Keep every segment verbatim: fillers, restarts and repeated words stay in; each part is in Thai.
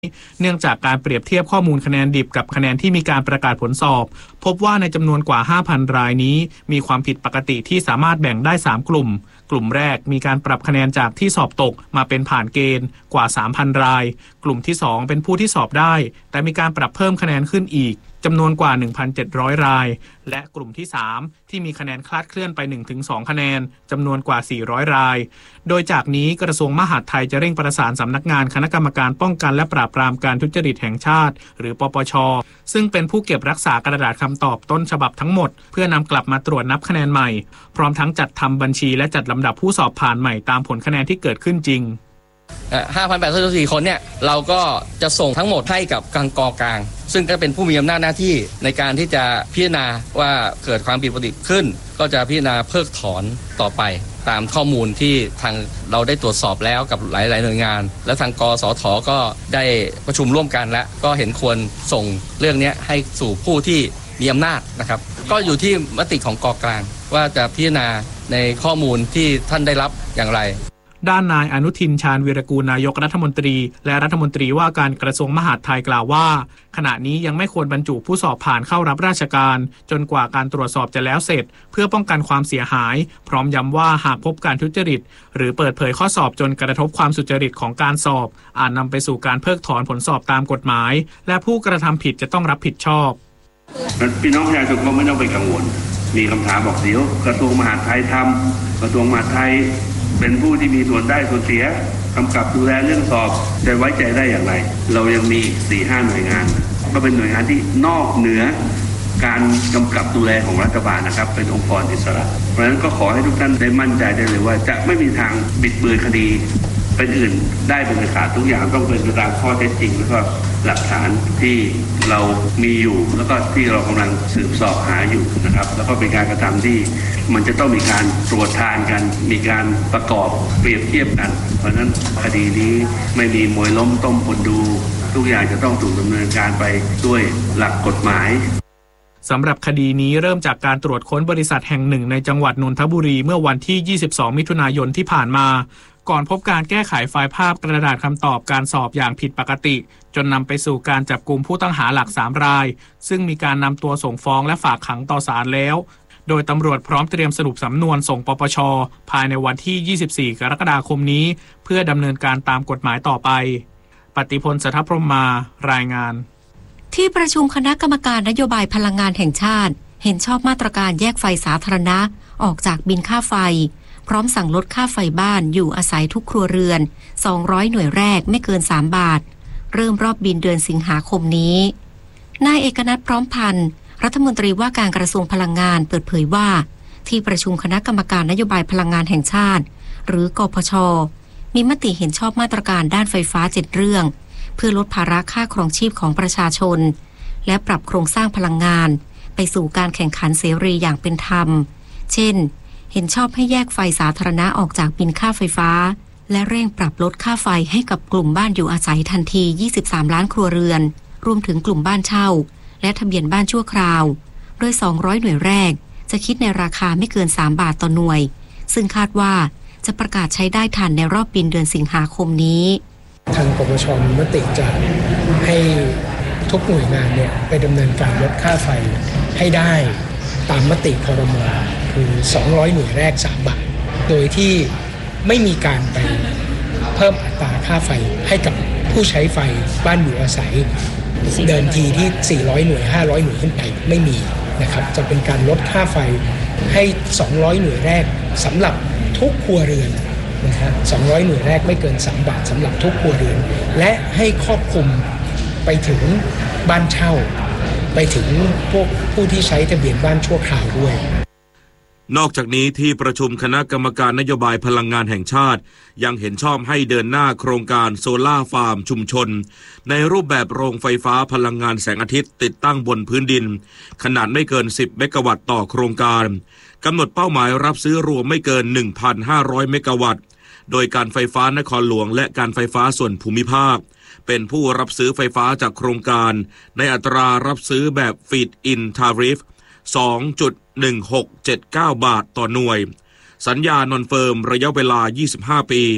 เนื่องจากการเปรียบเทียบข้อมูลคะแนนดิบกับคะแนนที่มีการประกาศผลสอบพบว่าในจำนวนกว่า ห้าพัน รายนี้มีความผิดปกติที่สามารถแบ่งได้สามกลุ่มกลุ่มแรกมีการปรับคะแนนจากที่สอบตกมาเป็นผ่านเกณฑ์กว่า สามพัน รายกลุ่มที่สองเป็นผู้ที่สอบได้แต่มีการปรับเพิ่มคะแนนขึ้นอีกจำนวนกว่า หนึ่งพันเจ็ดร้อย รายและกลุ่มที่สามที่มีคะแนนคลาดเคลื่อนไป หนึ่งถึงสอง คะแนนจำนวนกว่า สี่ร้อย รายโดยจากนี้กระทรวงมหาดไทยจะเร่งประสานสำนักงานคณะกรรมการป้องกันและปราบปรามการทุจริตแห่งชาติหรือปปช.ซึ่งเป็นผู้เก็บรักษากระดาษคำตอบต้นฉบับทั้งหมดเพื่อนำกลับมาตรวจนับคะแนนใหม่พร้อมทั้งจัดทำบัญชีและจัดลำดับผู้สอบผ่านใหม่ตามผลคะแนนที่เกิดขึ้นจริงห้าพันแปดร้อยสิบสี่ คนเนี่ยเราก็จะส่งทั้งหมดให้กับกกกลางซึ่งก็เป็นผู้มีอำนาจหน้าที่ในการที่จะพิจารณาว่าเกิดความผิดปกติขึ้นก็จะพิจารณาเพิกถอนต่อไปตามข้อมูลที่ทางเราได้ตรวจสอบแล้วกับหลายๆหน่วยงานและทางกสทก็ได้ประชุมร่วมกันและก็เห็นควรส่งเรื่องนี้ให้สู่ผู้ที่มีอำนาจนะครับก็อยู่ที่มติของกกลางว่าจะพิจารณาในข้อมูลที่ท่านได้รับอย่างไรด้านนายอนุทินชาญวีรกูลนายกรัฐมนตรีและรัฐมนตรีว่าการกระทรวงมหาดไทยกล่าวว่าขณะนี้ยังไม่ควรบรรจุผู้สอบผ่านเข้ารับราชการจนกว่าการตรวจสอบจะแล้วเสร็จเพื่อป้องกันความเสียหายพร้อมย้ำว่าหากพบการทุจริตหรือเปิดเผยข้อสอบจนกระทบความสุจริตของการสอบอาจนำไปสู่การเพิกถอนผลสอบตามกฎหมายและผู้กระทำผิดจะต้องรับผิดชอบพี่น้องประชาชนก็ไม่ต้องไปกังวลมีคำถามบอกเดี๋ยวกระทรวงมหาดไทยทำกระทรวงมหาดไทยเป็นผู้ที่มีส่วนได้ส่วนเสียกำกับดูแลเรื่องสอบจะไว้ใจได้อย่างไรเรายังมี สี่ห้า หน่วยงานก็เป็นหน่วยงานที่นอกเหนือการกำกับดูแลของรัฐบาลนะครับเป็นองค์กรอิสระเพราะฉะนั้นก็ขอให้ทุกท่านได้มั่นใจได้เลยว่าจะไม่มีทางบิดเบือนคดีเป็นอื่นได้เป็นเอกสารทุกอย่างต้องเป็นไปตามข้อเท็จจริงแล้วก็หลักฐานที่เรามีอยู่แล้วก็ที่เรากำลังสืบสอบหาอยู่นะครับแล้วก็เป็นการกระทำที่มันจะต้องมีการตรวจทานกันมีการประกอบเปรียบเทียบกันเพราะฉะนั้นคดีนี้ไม่มีมวยล้มต้มคนดูทุกอย่างจะต้องถูกดำเนินการไปด้วยหลักกฎหมายสำหรับคดีนี้เริ่มจากการตรวจค้นบริษัทแห่งหนึ่งในจังหวัดนนทบุรีเมื่อวันที่ยี่สิบสองมิถุนายนที่ผ่านมาก่อนพบการแก้ไขไฟล์ภาพกระดาษคำตอบการสอบอย่างผิดปกติจนนำไปสู่การจับกุมผู้ต้องหาหลักสามรายซึ่งมีการนำตัวส่งฟ้องและฝากขังต่อศาลแล้วโดยตำรวจพร้อมเตรียมสรุปสำนวนส่งปปช.ภายในวันที่ยี่สิบสี่กรกฎาคมนี้เพื่อดำเนินการตามกฎหมายต่อไปปฏิพล สัทธพรหมารายงานที่ประชุมคณะกรรมการนโยบายพลังงานแห่งชาติเห็นชอบมาตรการแยกไฟสาธารณะออกจากบินค่าไฟพร้อมสั่งลดค่าไฟบ้านอยู่อาศัยทุกครัวเรือนสองร้อยหน่วยแรกไม่เกินสามบาทเริ่มรอบบินเดือนสิงหาคมนี้นายเอกนัทพร้อมพันธ์รัฐมนตรีว่าการกระทรวงพลังงานเปิดเผยว่าที่ประชุมคณะกรรมการนโยบายพลังงานแห่งชาติหรือกพช.มีมติเห็นชอบมาตรการด้านไฟฟ้าเจ็ดเรื่องเพื่อลดภาระค่าครองชีพของประชาชนและปรับโครงสร้างพลังงานไปสู่การแข่งขันเสรีอย่างเป็นธรรมเช่นเห็นชอบให้แยกไฟสาธารณะออกจากบินค่าไฟฟ้าและเร่งปรับลดค่าไฟให้กับกลุ่มบ้านอยู่อาศัยทันทียี่สิบสามล้านครัวเรือนรวมถึงกลุ่มบ้านเช่าและทะเบียนบ้านชั่วคราวโดยสองร้อยหน่วยแรกจะคิดในราคาไม่เกินสามบาทต่อหน่วยซึ่งคาดว่าจะประกาศใช้ได้ทันในรอบบินเดือนสิงหาคมนี้ทางปปช.มีมติจะให้ทุกหน่วยงานเนี่ยไปดำเนินการลดค่าไฟให้ได้ตามมติครม.คือสองร้อยหน่วยแรกสามบาทโดยที่ไม่มีการไปเพิ่มอัตราค่าไฟให้กับผู้ใช้ไฟบ้านอยู่อาศัยเดิมทีที่สี่ร้อยหน่วยห้าร้อยหน่วยขึ้นไปไม่มีนะครับจะเป็นการลดค่าไฟให้สองร้อยหน่วยแรกสำหรับทุกครัวเรือนนะฮะสองร้อยหน่วยแรกไม่เกินสามบาทสำหรับทุกครัวเรือนและให้ครอบคลุมไปถึงบ้านเช่าไปถึงพวกผู้ที่ใช้ทะเบียนบ้านชั่วคราวด้วยนอกจากนี้ที่ประชุมคณะกรรมการนโยบายพลังงานแห่งชาติยังเห็นชอบให้เดินหน้าโครงการโซล่าฟาร์มชุมชนในรูปแบบโรงไฟฟ้าพลังงานแสงอาทิตย์ติดตั้งบนพื้นดินขนาดไม่เกินสิบเมกะวัตต์ต่อโครงการกำหนดเป้าหมายรับซื้อรวมไม่เกิน หนึ่งพันห้าร้อย เมกะวัตต์โดยการไฟฟ้านครหลวงและการไฟฟ้าส่วนภูมิภาคเป็นผู้รับซื้อไฟฟ้าจากโครงการในอัตรารับซื้อแบบ Feed in Tariff สองจุดหนึ่งหกเจ็ดเก้า บาทต่อหน่วยสัญญานอนเฟิร์มระยะเวลายี่สิบห้าปี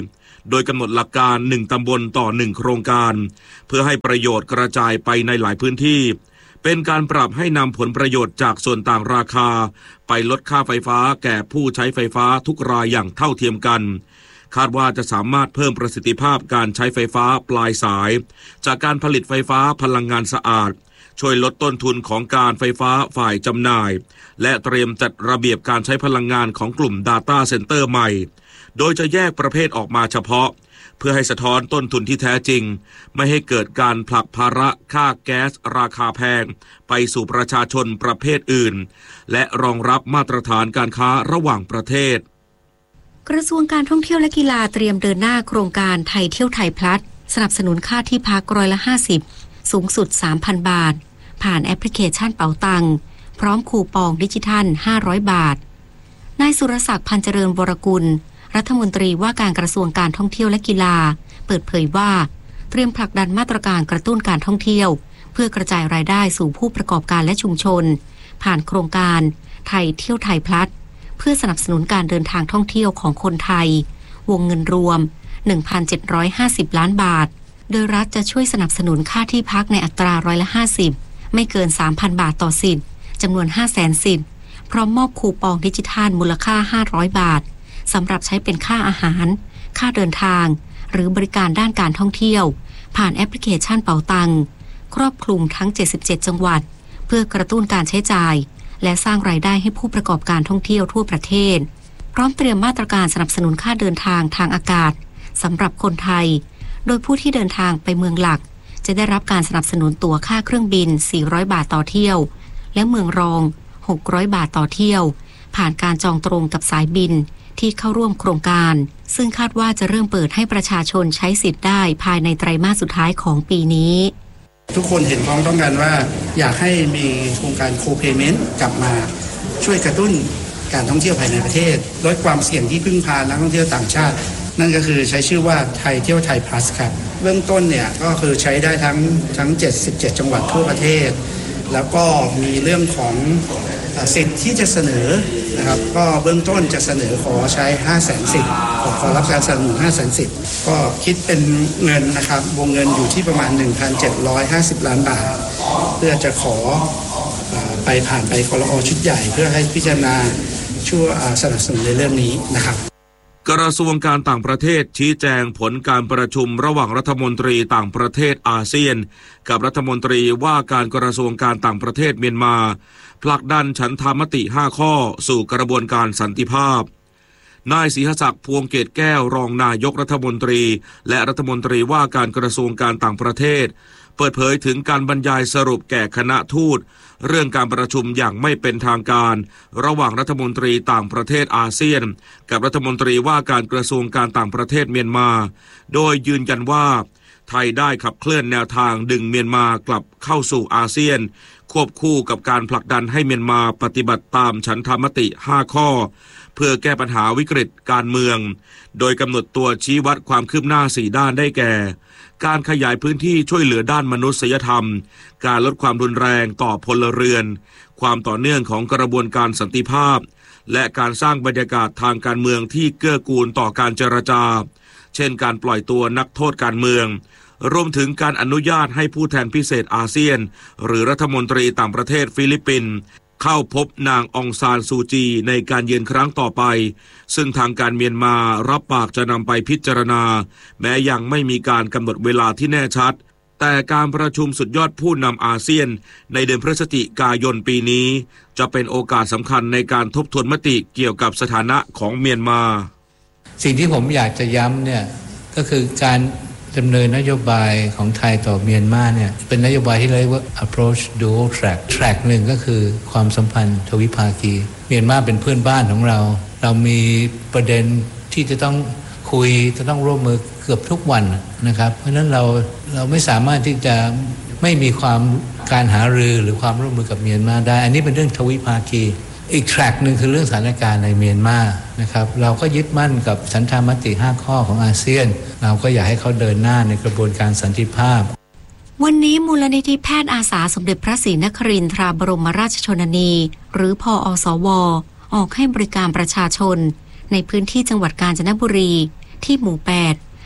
โดยกำหนดหลักการหนึ่งตำบลต่อหนึ่งโครงการเพื่อให้ประโยชน์กระจายไปในหลายพื้นที่เป็นการปรับให้นำผลประโยชน์จากส่วนต่างราคาไปลดค่าไฟฟ้าแก่ผู้ใช้ไฟฟ้าทุกรายอย่างเท่าเทียมกันคาดว่าจะสามารถเพิ่มประสิทธิภาพการใช้ไฟฟ้าปลายสายจากการผลิตไฟฟ้าพลังงานสะอาดช่วยลดต้นทุนของการไฟฟ้าฝ่ายจำหน่ายและเตรียมจัดระเบียบการใช้พลังงานของกลุ่ม Data Center ใหม่โดยจะแยกประเภทออกมาเฉพาะเพื่อให้สะท้อนต้นทุนที่แท้จริงไม่ให้เกิดการผลักภาระค่าแก๊สราคาแพงไปสู่ประชาชนประเภทอื่นและรองรับมาตรฐานการค้าระหว่างประเทศกระทรวงการท่องเที่ยวและกีฬาเตรียมเดินหน้าโครงการไทยเที่ยวไทยพลัสสนับสนุนค่าที่พักร้อยละห้าสิบสูงสุด สามพัน บาทผ่านแอปพลิเคชันเป๋าตังพร้อมคูปองดิจิทัลห้าร้อยบาทนายสุรศักดิ์พันเจริญวรกุลรัฐมนตรีว่าการกระทรวงการท่องเที่ยวและกีฬาเปิดเผยว่าเตรียมผลักดันมาตรการกระตุ้นการท่องเที่ยวเพื่อกระจายรายได้สู่ผู้ประกอบการและชุมชนผ่านโครงการไทยเที่ยวไทยพลัสเพื่อสนับสนุนการเดินทางท่องเที่ยวของคนไทยวงเงินรวม หนึ่งพันเจ็ดร้อยห้าสิบ ล้านบาทโดยรัฐจะช่วยสนับสนุนค่าที่พักในอัตราร้อยละห้าสิบไม่เกิน สามพัน บาทต่อสิทธิ์จำนวน ห้าแสน สิทธิ์พร้อมมอบคูปองดิจิทัลมูลค่าห้าร้อยบาทสำหรับใช้เป็นค่าอาหารค่าเดินทางหรือบริการด้านการท่องเที่ยวผ่านแอปพลิเคชันเป๋าตังครอบคลุมทั้งเจ็ดสิบเจ็ดจังหวัดเพื่อกระตุ้นการใช้จ่ายและสร้างรายได้ให้ผู้ประกอบการท่องเที่ยวทั่วประเทศพร้อมเตรียมมาตรการสนับสนุนค่าเดินทางทางอากาศสำหรับคนไทยโดยผู้ที่เดินทางไปเมืองหลักจะได้รับการสนับสนุนตั๋วค่าเครื่องบินสี่ร้อยบาทต่อเที่ยวและเมืองรองหกร้อยบาทต่อเที่ยวผ่านการจองตรงกับสายบินที่เข้าร่วมโครงการซึ่งคาดว่าจะเริ่มเปิดให้ประชาชนใช้สิทธิ์ได้ภายในไตรมาสสุดท้ายของปีนี้ทุกคนเห็นพ้องต้องกันว่าอยากให้มีโครงการโคเพย์เมนต์กลับมาช่วยกระตุ้นการท่องเที่ยวภายในประเทศลดความเสี่ยงที่พึ่งพานักท่องเที่ยวต่างชาตินั่นก็คือใช้ชื่อว่าไทยเที่ยวไทยพลัสครับเบื้องต้นเนี่ยก็คือใช้ได้ทั้งทั้งเจ็ดสิบเจ็ดจังหวัดทั่วประเทศแล้วก็มีเรื่องของสิทธิ์ที่จะเสนอนะครับก็เบื้องต้นจะเสนอขอใช้ห้าแสนสิทธิ์ขอรับการสนับสนุนห้าแสนสิทธิ์ก็คิดเป็นเงินนะครับวงเงินอยู่ที่ประมาณ หนึ่งพันเจ็ดร้อยห้าสิบ ล้านบาทเพื่อจะขอไปผ่านไปครอ.ชุดใหญ่เพื่อให้พิจารณาช่วยสนับสนุนในเรื่องนี้นะครับกระทรวงการต่างประเทศชี้แจงผลการประชุมระหว่างรัฐมนตรีต่างประเทศอาเซียนกับรัฐมนตรีว่าการกระทรวงการต่างประเทศเมียนมาผลักดันฉันทามติห้าข้อสู่กระบวนการสันติภาพนายศรีหศักดิ์พวงเกตแก้วรองนายกรัฐมนตรีและรัฐมนตรีว่าการกระทรวงการต่างประเทศเปิดเผยถึงการบรรยายสรุปแก่คณะทูตเรื่องการประชุมอย่างไม่เป็นทางการระหว่างรัฐมนตรีต่างประเทศอาเซียนกับรัฐมนตรีว่าการกระทรวงการต่างประเทศเมียนมาโดยยืนยันว่าไทยได้ขับเคลื่อนแนวทางดึงเมียนมากลับเข้าสู่อาเซียนควบคู่กับการผลักดันให้เมียนมาปฏิบัติตามฉันทามติห้าข้อเพื่อแก้ปัญหาวิกฤตการเมืองโดยกำหนดตัวชี้วัดความคืบหน้าสี่ด้านได้แก่การขยายพื้นที่ช่วยเหลือด้านมนุษยธรรมการลดความรุนแรงต่อพลเรือนความต่อเนื่องของกระบวนการสันติภาพและการสร้างบรรยากาศทางการเมืองที่เกื้อกูลต่อการเจรจาเช่นการปล่อยตัวนักโทษการเมืองรวมถึงการอนุญาตให้ผู้แทนพิเศษอาเซียนหรือรัฐมนตรีต่างประเทศฟิลิปปินส์เข้าพบนางองซานซูจีในการเยือนครั้งต่อไปซึ่งทางการเมียนมารับปากจะนำไปพิจารณาแม้ยังไม่มีการกำหนดเวลาที่แน่ชัดแต่การประชุมสุดยอดผู้นำอาเซียนในเดือนพฤศจิกายนปีนี้จะเป็นโอกาสสำคัญในการทบทวนมติเกี่ยวกับสถานะของเมียนมาสิ่งที่ผมอยากจะย้ำเนี่ยก็คือการดำเนินนโยบายของไทยต่อเมียนมาเนี่ยเป็นนโยบายที่เรียกว่า approach dual track track หนึ่งก็คือความสัมพันธ์ทวิภาคีเมียนมาเป็นเพื่อนบ้านของเราเรามีประเด็นที่จะต้องคุยจะต้องร่วมมือเกือบทุกวันนะครับเพราะฉะนั้นเราเราไม่สามารถที่จะไม่มีความการหารือหรือความร่วมมือกับเมียนมาได้อันนี้เป็นเรื่องทวิภาคีอีกแทร็กหนึ่งคือเรื่องสถานการณ์ในเมียนมานะครับเราก็ยึดมั่นกับฉันทามติห้าข้อของอาเซียนเราก็อยากให้เขาเดินหน้าในกระบวนการสันติภาพวันนี้มูลนิธิแพทย์อาสาสมเด็จพระศรีนครินทราบรมราชชนนีหรือพอสวออกให้บริการประชาชนในพื้นที่จังหวัดกาญจนบุรีที่หมู่แปด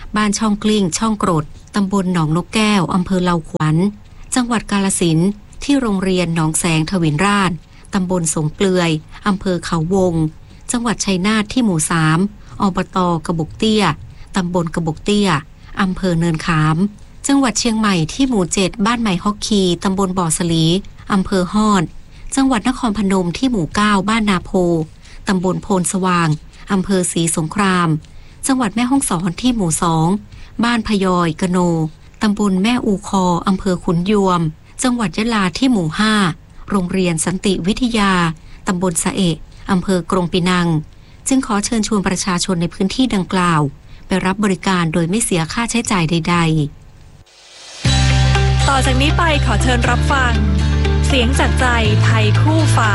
บ้านช่องกลิ้งช่องกรดตำบลหนองนกแก้วอำเภอเลาขวัญจังหวัดกาฬสินธุ์ที่โรงเรียนหนองแสงทวินราชตำบลสงเปลือยอำเภอเขาวงจังหวัดชัยนาทที่หมู่สามอบต.กระบอกเตี้ยตำบลกระบอกเตี้ยอำเภอเนินขามจังหวัดเชียงใหม่ที่หมู่เจ็ดบ้านใหม่ฮอกคีตำบลบ่อสลีอำเภอฮอดจังหวัดนครพนมที่หมู่เก้าบ้านนาโพตำบลโพนสว่างอำเภอศรีสงครามจังหวัดแม่ฮ่องสอนที่หมู่สองบ้านพยอยกะโนตำบลแม่อูคออำเภอขุนยวมจังหวัดยะลาที่หมู่ห้าโรงเรียนสันติวิทยาตำบลสะเอะอำเภอกรงปีนังจึงขอเชิญชวนประชาชนในพื้นที่ดังกล่าวไปรับบริการโดยไม่เสียค่าใช้จ่ายใดๆต่อจากนี้ไปขอเชิญรับฟังเสียงจากใจไทยคู่ฟ้า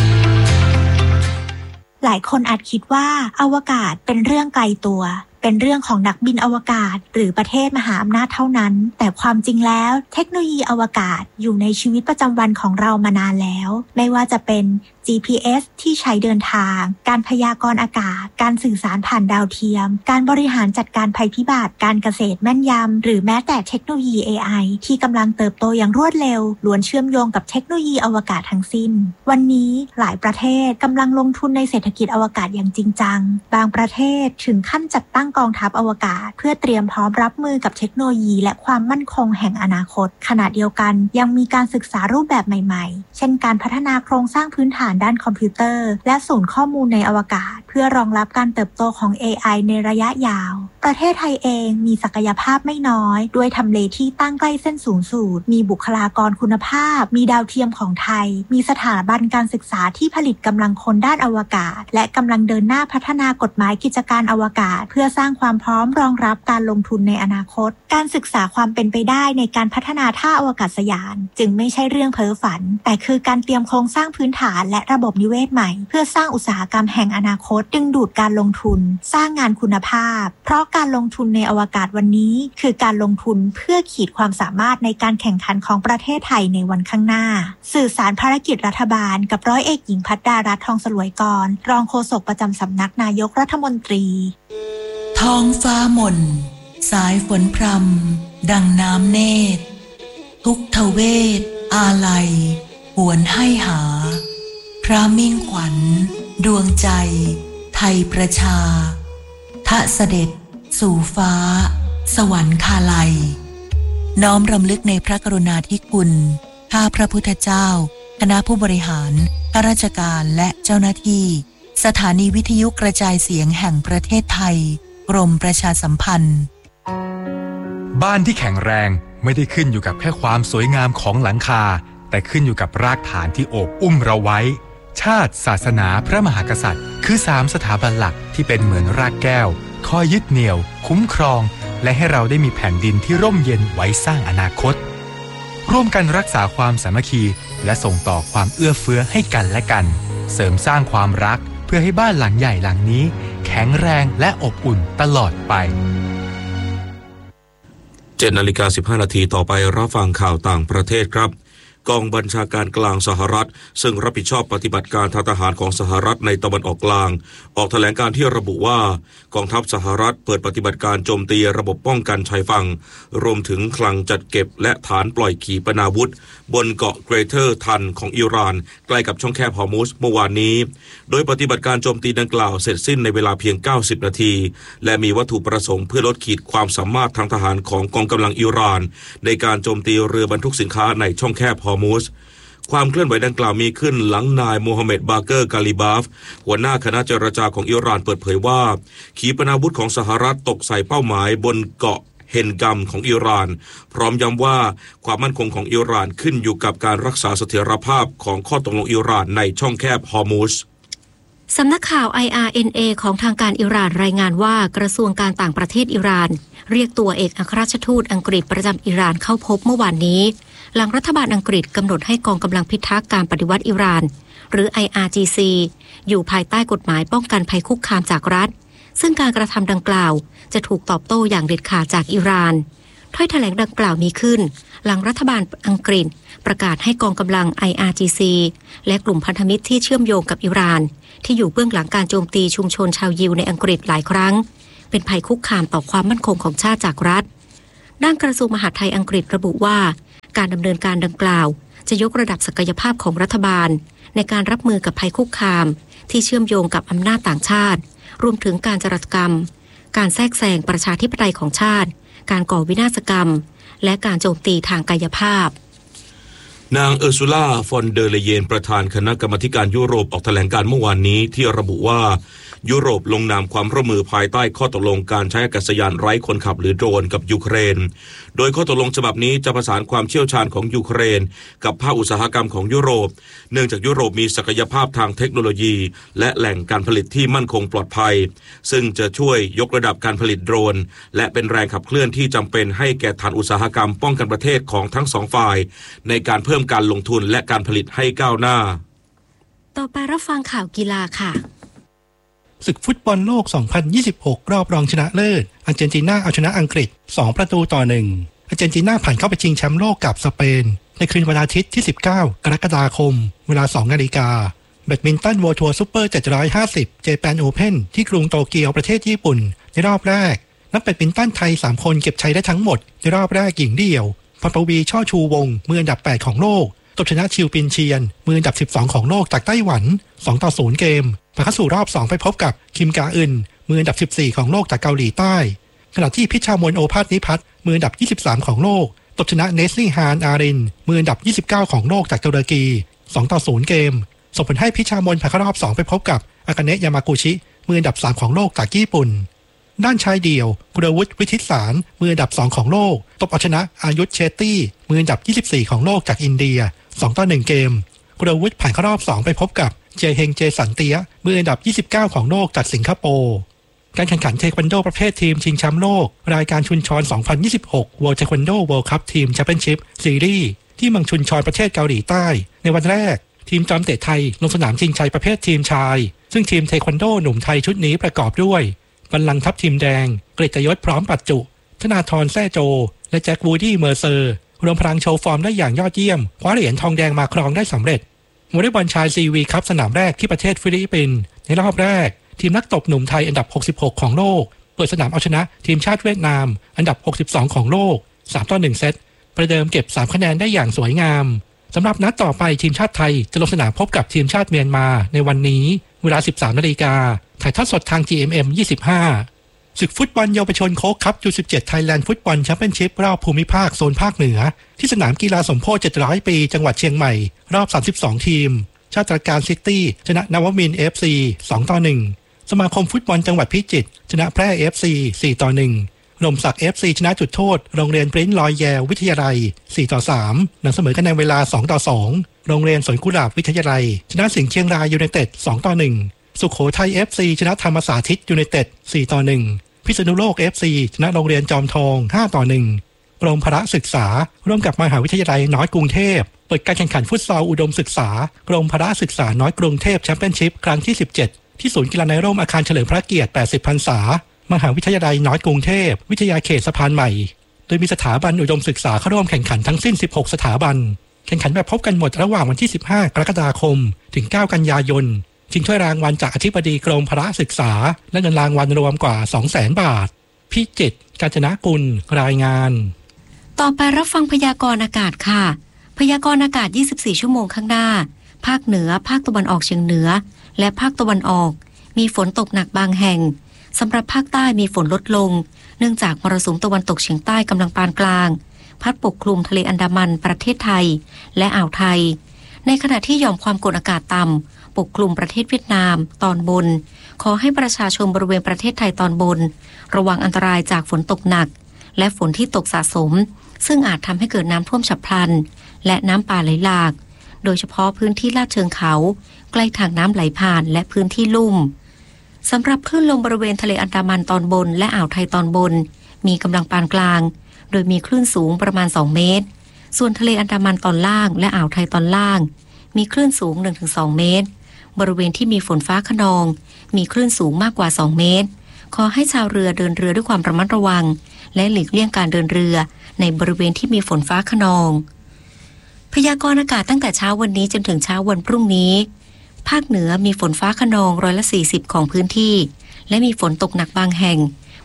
หลายคนอาจคิดว่าอวกาศเป็นเรื่องไกลตัวเป็นเรื่องของนักบินอวกาศหรือประเทศมหาอำนาจเท่านั้นแต่ความจริงแล้วเทคโนโลยีอวกาศอยู่ในชีวิตประจำวันของเรามานานแล้วไม่ว่าจะเป็น จี พี เอส ที่ใช้เดินทางการพยากรณ์อากาศการสื่อสารผ่านดาวเทียมการบริหารจัดการภัยพิบัติการเกษตรแม่นยำหรือแม้แต่เทคโนโลยี เอ ไอ ที่กำลังเติบโตอย่างรวดเร็วล้วนเชื่อมโยงกับเทคโนโลยีอวกาศทั้งสิ้นวันนี้หลายประเทศกำลังลงทุนในเศรษฐกิจอวกาศอย่างจริงจังบางประเทศถึงขั้นจัดตั้งกองทัพอวกาศเพื่อเตรียมพร้อมรับมือกับเทคโนโลยีและความมั่นคงแห่งอนาคตขณะเดียวกันยังมีการศึกษารูปแบบใหม่ๆเช่นการพัฒนาโครงสร้างพื้นฐานด้านคอมพิวเตอร์และศูนย์ข้อมูลในอวกาศเพื่อรองรับการเติบโตของ เอ ไอ ในระยะยาวประเทศไทยเองมีศักยภาพไม่น้อยด้วยทำเลที่ตั้งใกล้เส้นศูนย์สูตรมีบุคลากรคุณภาพมีดาวเทียมของไทยมีสถาบันการศึกษาที่ผลิตกำลังคนด้านอวกาศและกำลังเดินหน้าพัฒนากฎหมายกิจการอวกาศเพื่อสร้างความพร้อมรองรับการลงทุนในอนาคตการศึกษาความเป็นไปได้ในการพัฒนาท่าอวกาศยานจึงไม่ใช่เรื่องเพ้อฝันแต่คือการเตรียมโครงสร้างพื้นฐานและระบบนิเวศใหม่เพื่อสร้างอุตสาหกรรมแห่งอนาคตดึงดูดการลงทุนสร้างงานคุณภาพเพราะการลงทุนในอวกาศวันนี้คือการลงทุนเพื่อขีดความสามารถในการแข่งขันของประเทศไทยในวันข้างหน้าสื่อสารภารกิจรัฐบาลกับร้อยเอกหญิงภัทรดารัตน์ทองสลวยกรรองโฆษกประจำสำนักนายกรัฐมนตรีท้องฟ้าหม่นสายฝนพรำดังน้ำเนตรทุกทเวศอาลัยหวนให้หาพระมิ่งขวัญดวงใจไทยประชาทะเสด็จสู่ฟ้าสวรรคาลัยน้อมรำลึกในพระกรุณาธิคุณข้าพระพุทธเจ้าคณะผู้บริหารข้าราชการและเจ้าหน้าที่สถานีวิทยุกระจายเสียงแห่งประเทศไทยกรมประชาสัมพันธ์บ้านที่แข็งแรงไม่ได้ขึ้นอยู่กับแค่ความสวยงามของหลังคาแต่ขึ้นอยู่กับรากฐานที่โอบอุ้มเราไว้ชาติศาสนาพระมหากษัตริย์คือสามสถาบันหลักที่เป็นเหมือนรากแก้วคอยยึดเหนี่ยวคุ้มครองและให้เราได้มีแผ่นดินที่ร่มเย็นไว้สร้างอนาคตร่วมกันรักษาความสามัคคีและส่งต่อความเอื้อเฟื้อให้กันและกันเสริมสร้างความรักเพื่อให้บ้านหลังใหญ่หลังนี้แข็งแรงและอบอุ่นตลอดไปเจ็ดนาฬิกาสิบห้านาทีต่อไปรับฟังข่าวต่างประเทศครับกองบัญชาการกลางสหรัฐซึ่งรับผิดชอบปฏิบัติการทางทหารของสหรัฐในตะวันออกกลางออกแถลงการที่ระบุว่ากองทัพสหรัฐเปิดปฏิบัติการโจมตีระบบป้องกันชายฝั่งรวมถึงคลังจัดเก็บและฐานปล่อยขีปนาวุธบนเกาะเกรเทอร์ทันของอิหร่านใกล้กับช่องแคบฮอร์มุซเมื่อวานนี้โดยปฏิบัติการโจมตีดังกล่าวเสร็จสิ้นในเวลาเพียงเก้าสิบนาทีและมีวัตถุประสงค์เพื่อลดขีดความสามารถทางทหารของกองกำลังอิหร่านในการโจมตีเรือบรรทุกสินค้าในช่องแคบฮอร์มุซความเคลื่อนไหวดังกล่าวมีขึ้นหลังนายโมฮัมเหม็ดบาเกอร์กาลิบาฟหัวหน้าคณะเจรจาของอิหร่านเปิดเผยว่าขีปนาวุธของสหรัฐตกใส่เป้าหมายบนเกาะเฮนกัมของอิหร่านพร้อมย้ำว่าความมั่นคงของอิหร่านขึ้นอยู่กับการรักษาเสถียรภาพของข้อตกลงอิหร่านในช่องแคบฮอร์มุซสำนักข่าว ไอ อาร์ เอ็น เอ ของทางการอิหร่านรายงานว่ากระทรวงการต่างประเทศอิหร่านเรียกตัวเอกอัครราชทูตอังกฤษประจำอิหร่านเข้าพบเมื่อวานนี้หลังรัฐบาลอังกฤษกำหนดให้กองกำลังพิทักษ์การปฏิวัติอิหร่านหรือ ไอ อาร์ จี ซี อยู่ภายใต้กฎหมายป้องกันภัยคุกคามจากรัฐซึ่งการกระทำดังกล่าวจะถูกตอบโต้อย่างเด็ดขาดจากอิหร่านถ้อยแถลงดังกล่าวมีขึ้นหลังรัฐบาลอังกฤษประกาศให้กองกำลัง ไอ อาร์ จี ซี และกลุ่มพันธมิตรที่เชื่อมโยงกับอิหร่านที่อยู่เบื้องหลังการโจมตีชุมชนชาวยิวในอังกฤษหลายครั้งเป็นภัยคุกคามต่อความมั่นคงของชาติจากรัฐด้านกระทรวงมหาดไทยอังกฤษระบุว่าการดำเนินการดังกล่าวจะยกระดับศักยภาพของรัฐบาลในการรับมือกับภัยคุกคามที่เชื่อมโยงกับอำนาจต่างชาติรวมถึงการจารกรรมการแทรกแซงประชาธิปไตยของชาติการก่อวินาศกรรมและการโจมตีทางกายภาพนางเออร์ซูล่าฟอนเดอร์เลเยนประธานคณะกรรมาการยุโรปออกแถลงการเมื่อวานนี้ที่ระบุว่ายุโรปลงนามความร่วมมือภายใต้ข้อตกลงการใช้อากาศยานไร้คนขับหรือโดรนกับยูเครนโดยข้อตกลงฉบับนี้จะประสานความเชี่ยวชาญของยูเครนกับภาคอุตสาหกรรมของยุโรปเนื่องจากยุโรปมีศักยภาพทางเทคโนโลยีและแหล่งการผลิตที่มั่นคงปลอดภัยซึ่งจะช่วยยกระดับการผลิตโดรนและเป็นแรงขับเคลื่อนที่จำเป็นให้แก่ฐานอุตสาหกรรมป้องกันประเทศของทั้งสองฝ่ายในการเพิ่มการลงทุนและการผลิตให้ก้าวหน้าต่อไปรับฟังข่าวกีฬาค่ะศึกฟุตบอลโลก สองพันยี่สิบหก รอบรองชนะเลิศอาร์เจนตินาเอาชนะอังกฤษ สอง ประตูต่อ หนึ่ง อาร์เจนตินาผ่านเข้าไปชิงแชมป์โลกกับสเปนในคืนวันอาทิตย์ที่ สิบเก้า กรกฎาคม เวลา สอง นาฬิกาแบดมินตัน World Tour Super เจ็ดร้อยห้าสิบ Japan Open ที่กรุงโตเกียวประเทศญี่ปุ่นในรอบแรกนักแบดมินตันไทย สาม คนเก็บชัยได้ทั้งหมดในรอบแรกหญิงเดี่ยวพรปวีช่อชูวงศ์มืออันดับแปดของโลกตบชนะชิวปินเชียนมืออันดับสิบสองของโลกจากไต้หวัน สองต่อศูนย์ เกมผ่านเข้าสู่รอบสองไปพบกับคิมกาอึนมืออันดับสิบสี่ของโลกจากเกาหลีใต้ขณะที่พิชามนโอภาสนิพัฒน์มืออันดับยี่สิบสามของโลกตบชนะเนสลี่ฮานอารินมืออันดับยี่สิบเก้าของโลกจากตุรกี สองต่อศูนย์ เกมส่งผลให้พิชามนผ่านเข้ารอบสองไปพบกับอากาเนะยามากุชิมืออันดับสามของโลกจากญี่ปุ่นด้านชายเดี่ยวกุลวุฒิวิทิตสารมืออันดับสองของโลกตบเอาชนะอายุธเชตตี้มืออันดับยี่สิบสี่ของโลกจากอินเดีย สองต่อหนึ่ง เกมกุลวุฒิผ่านเข้ารอบสองไปพบกับเจเฮงเจสันเตียมืออันดับยี่สิบเก้าของโลกจากสิงคโปร์การแข่งขันเทควันโดประเภททีมชิงแชมป์โลกรายการชุนชอนสองพันยี่สิบหก World Taekwondo World Cup Team Championship Series ที่เมืองชุนชอนประเทศเกาหลีใต้ในวันแรกทีมจอมเตะไทยลงสนามชิงชัยประเภททีมชายซึ่งทีมเทควันโดหนุ่มไทยชุดนี้ประกอบด้วยบัลลังก์ทัพทีมแดงกฤตยศพร้อมปัจจุธนาธรแซ่โจและแจ็ควูดี้เมอร์เซอร์รวมพลังโชว์ฟอร์มได้อย่างยอดเยี่ยมคว้าเหรียญทองแดงมาครองได้สำเร็จวอลเลย์บอลชายซีวีคัพสนามแรกที่ประเทศฟิลิปปินส์ในรอบแรกทีมนักตบหนุ่มไทยอันดับหกสิบหกของโลกเปิดสนามเอาชนะทีมชาติเวียดนามอันดับหกสิบสองของโลกสามต่อหนึ่งเซตประเดิมเก็บสามคะแนนได้อย่างสวยงามสำหรับนัดต่อไปทีมชาติไทยจะลงสนามพบกับทีมชาติเมียนมาในวันนี้เวลา สิบสาม นาฬิกาถ่ายทอดสดทาง จี เอ็ม เอ็ม ยี่สิบห้าศึกฟุตบอลเยาวชนโค้กคัพ ยู สิบเจ็ด ไทยแลนด์ฟุตบอลแชมเปี้ยนชิพรอบภูมิภาคโซนภาคเหนือที่สนามกีฬาสมโพธิเจ็ดร้อยปีจังหวัดเชียงใหม่รอบสามสิบสองทีมชาติตรการซิตี้ชนะนวมินทร์ เอฟ ซี สองต่อหนึ่งสมาคมฟุตบอลจังหวัดพิจิตรชนะแพร่ เอฟ ซี สี่ต่อหนึ่งลมศักดิ์ เอฟ ซี ชนะจุดโทษโรงเรียนปริ้นลอยแยวิทยาลัยสี่ต่อสามหลังเสมอกันในเวลาสองต่อสองโรงเรียนสวนกุหลาบวิทยาลัยชนะสิงห์เชียงรายยูไนเต็ดสองต่อหนึ่งสุโขทัย เอฟ ซี ชนะธรรมสาธิตยูไนเต็ดสี่ต่อหนึ่งพิษณุโลก เอฟ ซี ชนะโรงเรียนจอมทองห้าต่อหนึ่งกรมพละศึกษาร่วมกับมหาวิทยาลัยน้อยกรุงเทพเปิดการแข่งขันฟุตซอลอุดมศึกษากรมพละศึกษาน้อยกรุงเทพแชมเปี้ยนชิพครั้งที่สิบเจ็ดที่ศูนย์กีฬาในร่มอาคารเฉลิมพระเกียรติแปดสิบพรรษามหาวิทยาลัยน้อยกรุงเทพวิทยาเขตสะพานใหม่โดยมีสถาบันอุดมศึกษาเข้าร่วมแข่งขันทั้งสิ้นสิบหกสถาบันแข่งขันแบบพบกันหมดระหว่างวันที่สิบห้ากรกฎาคมถึงเก้ากันยายนชิงถ้วยรางวัลจากอธิบดีกรมพละศึกษาและเงินรางวัลรวมกว่า สองแสน บาทพิจิตรกาญจนกุลรายงานต่อไปรับฟังพยากรณ์อากาศค่ะพยากรณ์อากาศยี่สิบสี่ชั่วโมงข้างหน้าภาคเหนือภาคตะวันออกเฉียงเหนือและภาคตะวันออกมีฝนตกหนักบางแห่งสำหรับภาคใต้มีฝนลดลงเนื่องจากมรสุมตะวันตกเฉียงใต้กำลังปานกลางพัดปกคลุมทะเลอันดามันประเทศไทยและอ่าวไทยในขณะที่หย่อมความกดอากาศต่ำปกคลุมประเทศเวียดนามตอนบนขอให้ประชาชนบริเวณประเทศไทยตอนบนระวังอันตรายจากฝนตกหนักและฝนที่ตกสะสมซึ่งอาจทำให้เกิดน้ำท่วมฉับพลันและน้ำป่าไหลหลากโดยเฉพาะพื้นที่ลาดเชิงเขาใกล้ทางน้ำไหลผ่านและพื้นที่ลุ่มสำหรับคลื่นลมบริเวณทะเลอันดามันตอนบนและอ่าวไทยตอนบนมีกำลังปานกลางโดยมีคลื่นสูงประมาณสองเมตรส่วนทะเลอันดามันตอนล่างและอ่าวไทยตอนล่างมีคลื่นสูง หนึ่งถึงสอง เมตรบริเวณที่มีฝนฟ้าคะนองมีคลื่นสูงมากกว่าสองเมตรขอให้ชาวเรือเดินเรือด้วยความระมัดระวังและหลีกเลี่ยงการเดินเรือในบริเวณที่มีฝนฟ้าคะนองพยากรณ์อากาศตั้งแต่เช้าวันนี้จนถึงเช้าวันพรุ่งนี้ภาคเหนือมีฝนฟ้าคะนองร้อยละสี่สิบของพื้นที่และมีฝนตกหนักบางแห่ง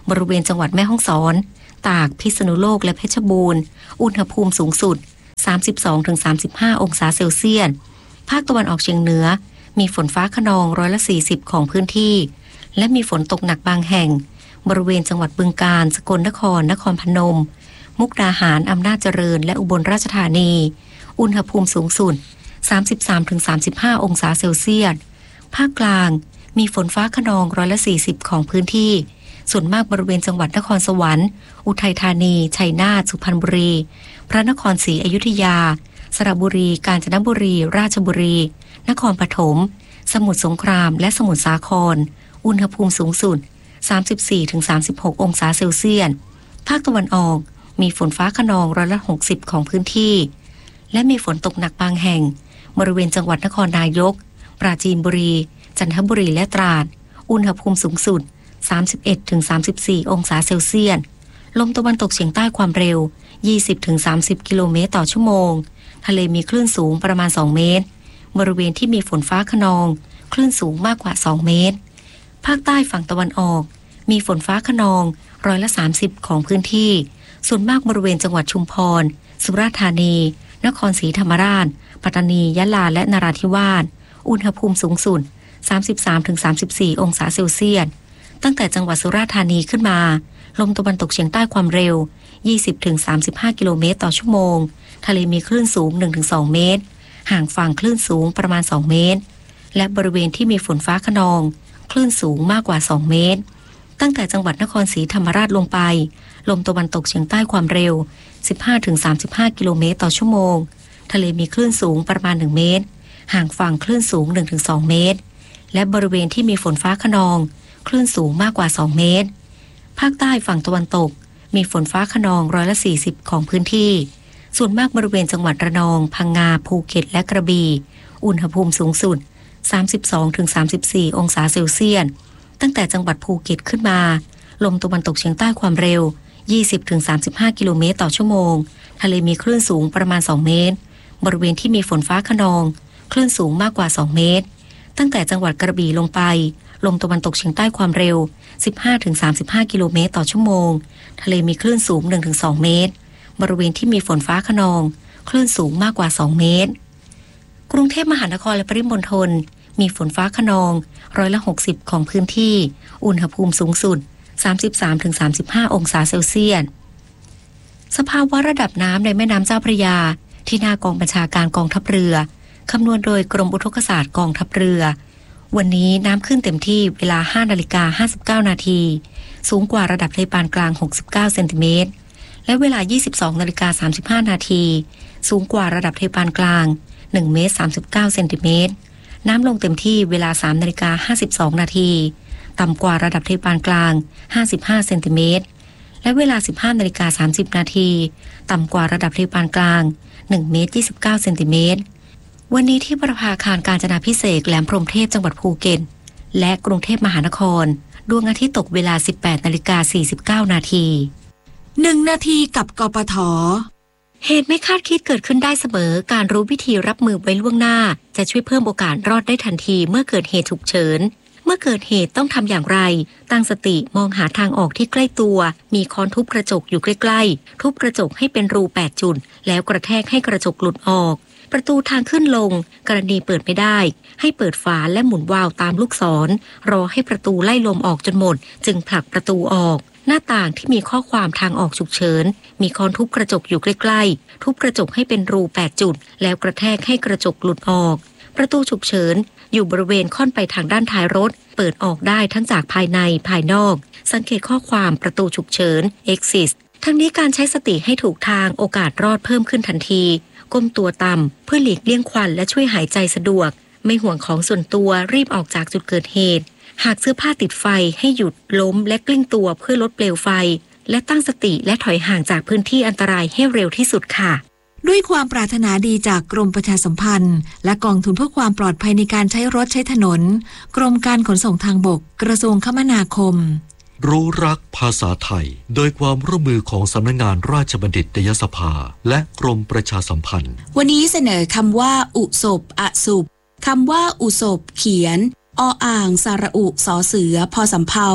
บริเวณจังหวัดแม่ฮ่องสอนตากพิษณุโลกและเพชรบูรณ์อุณหภูมิสูงสุด สามสิบสองถึงสามสิบห้า องศาเซลเซียสภาคตะวันออกเฉียงเหนือมีฝนฟ้าคะนองร้อยละสี่สิบของพื้นที่และมีฝนตกหนักบางแห่งบริเวณจังหวัดบึงกาฬสกลนครนครพนมมุกดาหารอำนาจเจริญและอุบลราชธานีอุณหภูมิสูงสุด สามสิบสามถึงสามสิบห้า องศาเซลเซียสภาคกลางมีฝนฟ้าคะนองร้อยละสี่สิบของพื้นที่ส่วนมากบริเวณจังหวัดนครสวรรค์อุทัยธานีชัยนาทสุพรรณบุรีพระนครศรีอยุธยาสระบุรีกาญจนบุรีราชบุรีนครปฐมสมุทรสงครามและสมุทรสาครอุณหภูมิสูงสุด สามสิบสี่ถึงสามสิบหก องศาเซลเซียสภาคตะวันออกมีฝนฟ้าคะนองร้อยละหกสิบของพื้นที่และมีฝนตกหนักบางแห่งบริเวณจังหวัดนครนายกปราจีนบุรีจันทบุรีและตราดอุณหภูมิสูงสุด สามสิบเอ็ดถึงสามสิบสี่ องศาเซลเซียสลมตะวันตกเฉียงใต้ความเร็ว ยี่สิบถึงสามสิบ กิโลเมตรต่อชั่วโมงทะเลมีคลื่นสูงประมาณสองเมตรบริเวณที่มีฝนฟ้าคะนองคลื่นสูงมากกว่าสองเมตรภาคใต้ฝั่งตะวันออกมีฝนฟ้าคะนองร้อยละสามสิบของพื้นที่ส่วนมากบริเวณจังหวัดชุมพรสุราษฎร์ธานีนครศรีธรรมราชปัตตานียะลาและนราธิวาสอุณหภูมิสูงสุด สามสิบสามถึงสามสิบสี่ องศาเซลเซียสตั้งแต่จังหวัดสุราษฎร์ธานีขึ้นมาลมตะวันตกเฉียงใต้ความเร็ว ยี่สิบถึงสามสิบห้า กิโลเมตรต่อชั่วโมงทะเลมีคลื่นสูง หนึ่งถึงสอง เมตรห่างฝั่งคลื่นสูงประมาณสองเมตรและบริเวณที่มีฝนฟ้าคะนองคลื่นสูงมากกว่าสองเมตรตั้งแต่จังหวัดนครศรีธรรมราชลงไปลมตะวันตกเฉียงใต้ความเร็ว สิบห้าถึงสามสิบห้า กิโลเมตรต่อชั่วโมงทะเลมีคลื่นสูงประมาณหนึ่งเมตรห่างฝั่งคลื่นสูง หนึ่งถึงสอง เมตรและบริเวณที่มีฝนฟ้าคะนองคลื่นสูงมากกว่าสองเมตรภาคใต้ฝั่งตะวันตกมีฝนฟ้าคะนองร้อยละสี่สิบของพื้นที่ส่วนมากบริเวณจังหวัดระนองพังงาภูเก็ตและกระบี่อุณหภูมิสูงสุด สามสิบสองถึงสามสิบสี่ องศาเซลเซียสตั้งแต่จังหวัดภูเก็ตขึ้นมาลมตะวันตกเฉียงใต้ความเร็ว ยี่สิบถึงสามสิบห้า กิโลเมตรต่อชั่วโมงทะเลมีคลื่นสูงประมาณสองเมตรบริเวณที่มีฝนฟ้าคะนองคลื่นสูงมากกว่าสองเมตรตั้งแต่จังหวัดกระบี่ลงไปลมตะวันตกเฉียงใต้ความเร็ว สิบห้าถึงสามสิบห้า กิโลเมตรต่อชั่วโมงทะเลมีคลื่นสูง หนึ่งถึงสอง เมตรบริเวณที่มีฝนฟ้าคะนองคลื่นสูงมากกว่าสองเมตรกรุงเทพมหานครและปริมณฑลมีฝนฟ้าคะนองร้อยละหกสิบของพื้นที่อุณหภูมิสูงสุด สามสิบสามถึงสามสิบห้า องศาเซลเซียสสภาวะระดับน้ำในแม่น้ำเจ้าพระยาที่หน้ากองบัญชาการกองทัพเรือคำนวณโดยกรมอุทกศาสตร์กองทัพเรือวันนี้น้ำขึ้นเต็มที่เวลา ห้านาฬิกาห้าสิบเก้า นาทีสูงกว่าระดับทะเลปานกลางหกสิบเก้าเซนติเมตรและเวลา ยี่สิบสองนาฬิกาสามสิบห้า นาทีสูงกว่าระดับทะเลปานกลางหนึ่งเมตรสามสิบเก้าเซนติเมตรน้ำลงเต็มที่เวลา สามนาฬิกาห้าสิบสอง นาทีต่ำกว่าระดับทะเลปานกลางห้าสิบห้าเซนติเมตรและเวลา สิบห้านาฬิกาสามสิบ นาทีต่ำกว่าระดับทะเลปานกลางหนึ่งเมตรยี่สิบเก้าเซนติเมตรวันนี้ที่ประภาคารกาญจนาภิเษกแหลมพรหมเทพจังหวัดภูเก็ตและกรุงเทพมหานครดวงอาทิตย์ตกเวลา สิบแปดนาฬิกาสี่สิบเก้า นาทีหนึ่งนาทีกับกปท. เหตุไม่คาดคิดเกิดขึ้นได้เสมอการรู้วิธีรับมือไว้ล่วงหน้าจะช่วยเพิ่มโอกาสรอดได้ทันทีเมื่อเกิดเหตุฉุกเฉินเมื่อเกิดเหตุต้องทำอย่างไรตั้งสติมองหาทางออกที่ใกล้ตัวมีค้อนทุบกระจกอยู่ใกล้ๆทุบกระจกให้เป็นรูแปดจุดแล้วกระแทกให้กระจกหลุดออกประตูทางขึ้นลงกรณีเปิดไม่ได้ให้เปิดฝาและหมุนวาล์วตามลูกศรรอให้ประตูไล่ลมออกจนหมดจึงผลักประตูออกหน้าต่างที่มีข้อความทางออกฉุกเฉินมีค้อนทุบกระจกอยู่ใกล้ๆทุบกระจกให้เป็นรูแปดจุดแล้วกระแทกให้กระจกหลุดออกประตูฉุกเฉินอยู่บริเวณค่อนไปทางด้านท้ายรถเปิดออกได้ทั้งจากภายในภายนอกสังเกตข้อความประตูฉุกเฉิน exit ทั้งนี้การใช้สติให้ถูกทางโอกาสรอดเพิ่มขึ้นทันทีก้มตัวต่ำเพื่อหลีกเลี่ยงควันและช่วยหายใจสะดวกไม่ห่วงของส่วนตัวรีบออกจากจุดเกิดเหตุหากเสื้อผ้าติดไฟให้หยุดล้มและกลิ้งตัวเพื่อลดเปลวไฟและตั้งสติและถอยห่างจากพื้นที่อันตรายให้เร็วที่สุดค่ะด้วยความปรารถนาดีจากกรมประชาสัมพันธ์และกองทุนเพื่อความปลอดภัยในการใช้รถใช้ถนนกรมการขนส่งทางบกกระทรวงคมนาคมรู้รักภาษาไทยโดยความร่วมมือของสำนักงานราชบัณฑิตยสภาและกรมประชาสัมพันธ์วันนี้เสนอคำว่าอุศบอสุบคำว่าอุศบเขียนออ่างสระอุสอเสือพอสำเภา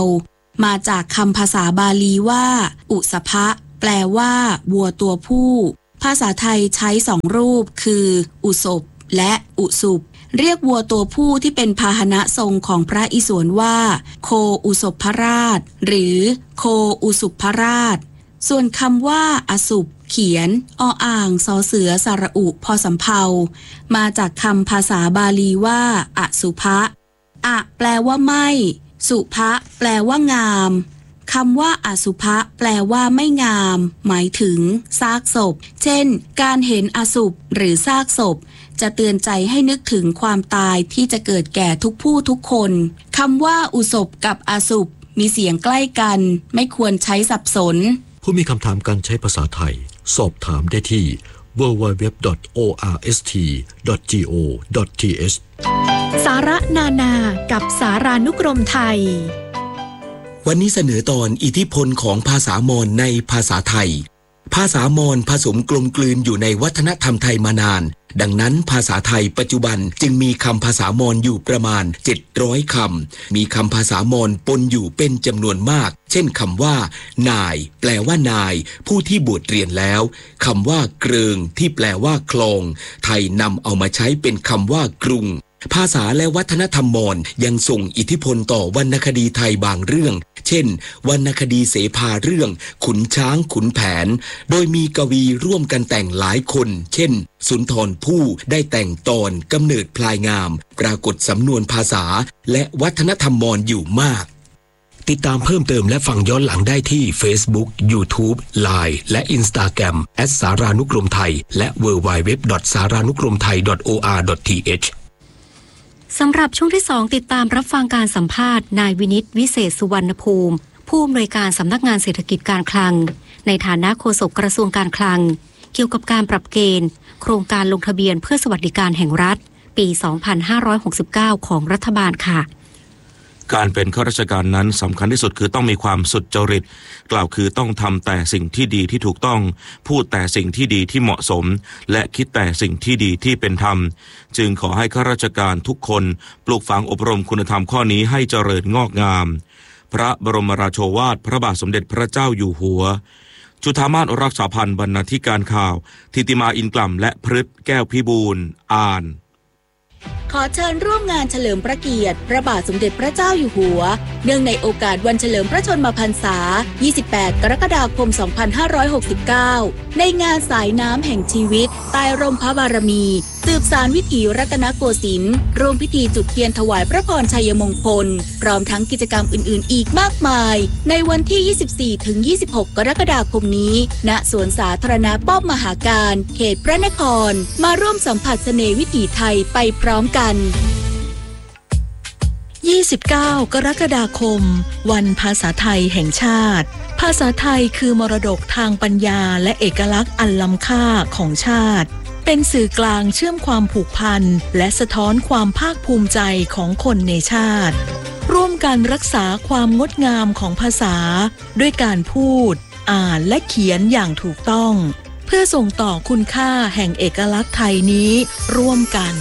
มาจากคำภาษาบาลีว่าอุสภะแปลว่าวัวตัวผู้ภาษาไทยใช้สองรูปคืออุศบและอุสุบเรียกวัวตัวผู้ที่เป็นพาหนะทรงของพระอิศวรว่าโคอุศภราชหรือโคอุสุภราชส่วนคำว่าอสุบเขียนออ่างสอเสือสระอุพอสำเภามาจากคำภาษาบาลีว่าอสุภะอะแปลว่าไม่สุภะแปลว่างามคำว่าอสุภะแปลว่าไม่งามหมายถึงซากศพเช่นการเห็นอสุภหรือซากศพจะเตือนใจให้นึกถึงความตายที่จะเกิดแก่ทุกผู้ทุกคนคำว่าอุศบกับอสุภมีเสียงใกล้กันไม่ควรใช้สับสนผู้มีคำถามการใช้ภาษาไทยสอบถามได้ที่ ดับเบิลยู ดับเบิลยู ดับเบิลยู ดอท โอ อาร์ เอส ที ดอท จี โอ ดอท ที เอชสาระนานากับสารานุกรมไทยวันนี้เสนอตอนอิทธิพลของภาษามอญในภาษาไทยภาษามอญผสมกลมกลืนอยู่ในวัฒนธรรมไทยมานานดังนั้นภาษาไทยปัจจุบันจึงมีคำภาษามอญอยู่ประมาณเจ็ดร้อยคำมีคำภาษามอญปนอยู่เป็นจำนวนมากเช่นคำว่านายแปลว่านายผู้ที่บวชเรียนแล้วคำว่าเกริงที่แปลว่าคลองไทยนำเอามาใช้เป็นคำว่ากรุงภาษาและวัฒนธรรมมอญยังส่งอิทธิพลต่อวรรณคดีไทยบางเรื่องเช่นวรรณคดีเสภาเรื่องขุนช้างขุนแผนโดยมีกวีร่วมกันแต่งหลายคนเช่นสุนทรภู่ได้แต่งตอนกำเนิดพลายงามปรากฏสำนวนภาษาและวัฒนธรรมมอญอยู่มากติดตามเพิ่มเติมและฟังย้อนหลังได้ที่ Facebook YouTube ไลน์ และ Instagram แอท สารานุกรมไทยและ ดับเบิลยู ดับเบิลยู ดับเบิลยู ดอท สารานุกรมไทย ดอท โอ อาร์ ดอท ที เอชสำหรับช่วงที่สองติดตามรับฟังการสัมภาษณ์นายวินิตวิเศษสุวรรณภูมิผู้อำนวยการสำนักงานเศรษฐกิจการคลังในฐานะโฆษกกระทรวงการคลังเกี่ยวกับการปรับเกณฑ์โครงการลงทะเบียนเพื่อสวัสดิการแห่งรัฐปี สองพันห้าร้อยหกสิบเก้า ของรัฐบาลค่ะการเป็นข้าราชการนั้นสำคัญที่สุดคือต้องมีความสุจริตกล่าวคือต้องทำแต่สิ่งที่ดีที่ถูกต้องพูดแต่สิ่งที่ดีที่เหมาะสมและคิดแต่สิ่งที่ดีที่เป็นธรรมจึงขอให้ข้าราชการทุกคนปลูกฝังอบรมคุณธรรมข้อนี้ให้เจริญงอกงามพระบรมราโชวาทพระบาทสมเด็จพระเจ้าอยู่หัวจุฑามาสรักษาพันธ์บรรณาธิการข่าวทิติมาอินกล่ำและพฤทธิ์แก้วพิบูลอ่านขอเชิญร่วมงานเฉลิมพระเกียรติพระบาทสมเด็จพระเจ้าอยู่หัวเนื่องในโอกาสวันเฉลิมพระชนมพรรษายี่สิบแปดกรกฎาคมสองพันห้าร้อยหกสิบเก้าในงานสายน้ำแห่งชีวิตใต้ร่มพระบารมีสืบสานวิถีรัตนโกสินทร์ร่วมพิธีจุดเทียนถวายพระพรชัยมงคลพร้อมทั้งกิจกรรมอื่นๆอีกมากมายในวันที่ ยี่สิบสี่ถึงยี่สิบหก กรกฎาคมนี้ณสวนสาธารณะป้อมมหาการเขตพระนครมาร่วมสัมผัสเสน่ห์วิถีไทยไปพร้อมกันยี่สิบเก้ากรกฎาคมวันภาษาไทยแห่งชาติภาษาไทยคือมรดกทางปัญญาและเอกลักษณ์อันล้ำค่าของชาติเป็นสื่อกลางเชื่อมความผูกพันและสะท้อนความภาคภูมิใจของคนในชาติร่วมกันรักษาความงดงามของภาษาด้วยการพูดอ่านและเขียนอย่างถูกต้องเพื่อส่งต่อคุณค่าแห่งเอกลักษณ์ไทยนี้ร่วมกัน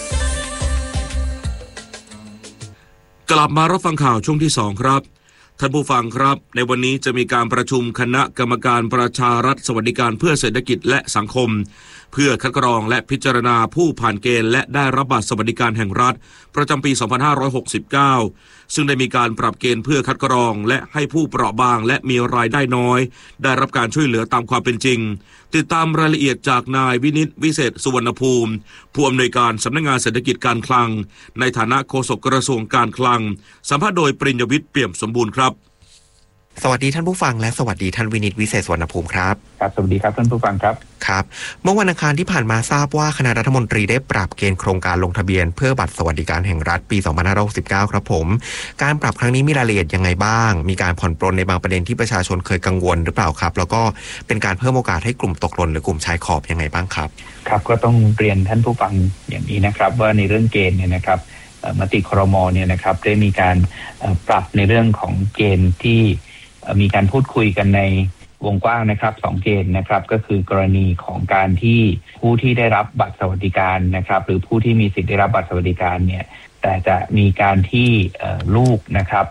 กลับมารับฟังข่าวช่วงที่สองครับท่านผู้ฟังครับในวันนี้จะมีการประชุมคณะกรรมการประชารัฐสวัสดิการเพื่อเศรษฐกิจและสังคมเพื่อคัดกรองและพิจารณาผู้ผ่านเกณฑ์และได้รับบัตรสวัสดิการแห่งรัฐประจำปี สองพันห้าร้อยหกสิบเก้า ซึ่งได้มีการปรับเกณฑ์เพื่อคัดกรองและให้ผู้เปราะบางและมีรายได้น้อยได้รับการช่วยเหลือตามความเป็นจริงติดตามรายละเอียดจากนายวินิตวิเศษสุวรรณภูมิผู้อำนวยการสำนักงานเศรษฐกิจการคลังในฐานะโฆษกกระทรวงการคลังสัมภาษณ์โดยปริญญวิทย์เปี่ยมสมบูรณ์ครับสวัสดีท่านผู้ฟังและสวัสดีท่านวินิตวิเศษสุวรรณภูมิครับครับสวัสดีครับท่านผู้ฟังครับครับเมื่อวันอังคารที่ผ่านมาทราบว่าคณะรัฐมนตรีได้ปรับเกณฑ์โครงการลงทะเบียนเพื่อบัตรสวัสดิการแห่งรัฐปี สองพันห้าร้อยหกสิบเก้า ครับผมการปรับครั้งนี้มีรายละเอียดยังไงบ้างมีการผ่อนปรนในบางประเด็นที่ประชาชนเคยกังวลหรือเปล่าครับแล้วก็เป็นการเพิ่มโอกาสให้กลุ่มตกหล่นหรือกลุ่มชายขอบยังไงบ้างครับครับก็ต้องเรียนท่านผู้ฟังอย่างนี้นะครับว่าในเรื่องเกณฑ์เนี่ยนะครับมติครม.เนี่ยนะครับได้มีการปรับในเรื่องของเกณฑ์ที่มีการพูดคุยกันในวงกว้างนะครับสองเกณฑ์นะครับก็คือกรณีของการที่ผู้ที่ได้รับบัตรสวัสดิการนะครับหรือผู้ที่มีสิทธิ์ได้รับบัตรสวัสดิการเนี่ยแต่จะมีการที่ลูกนะครับ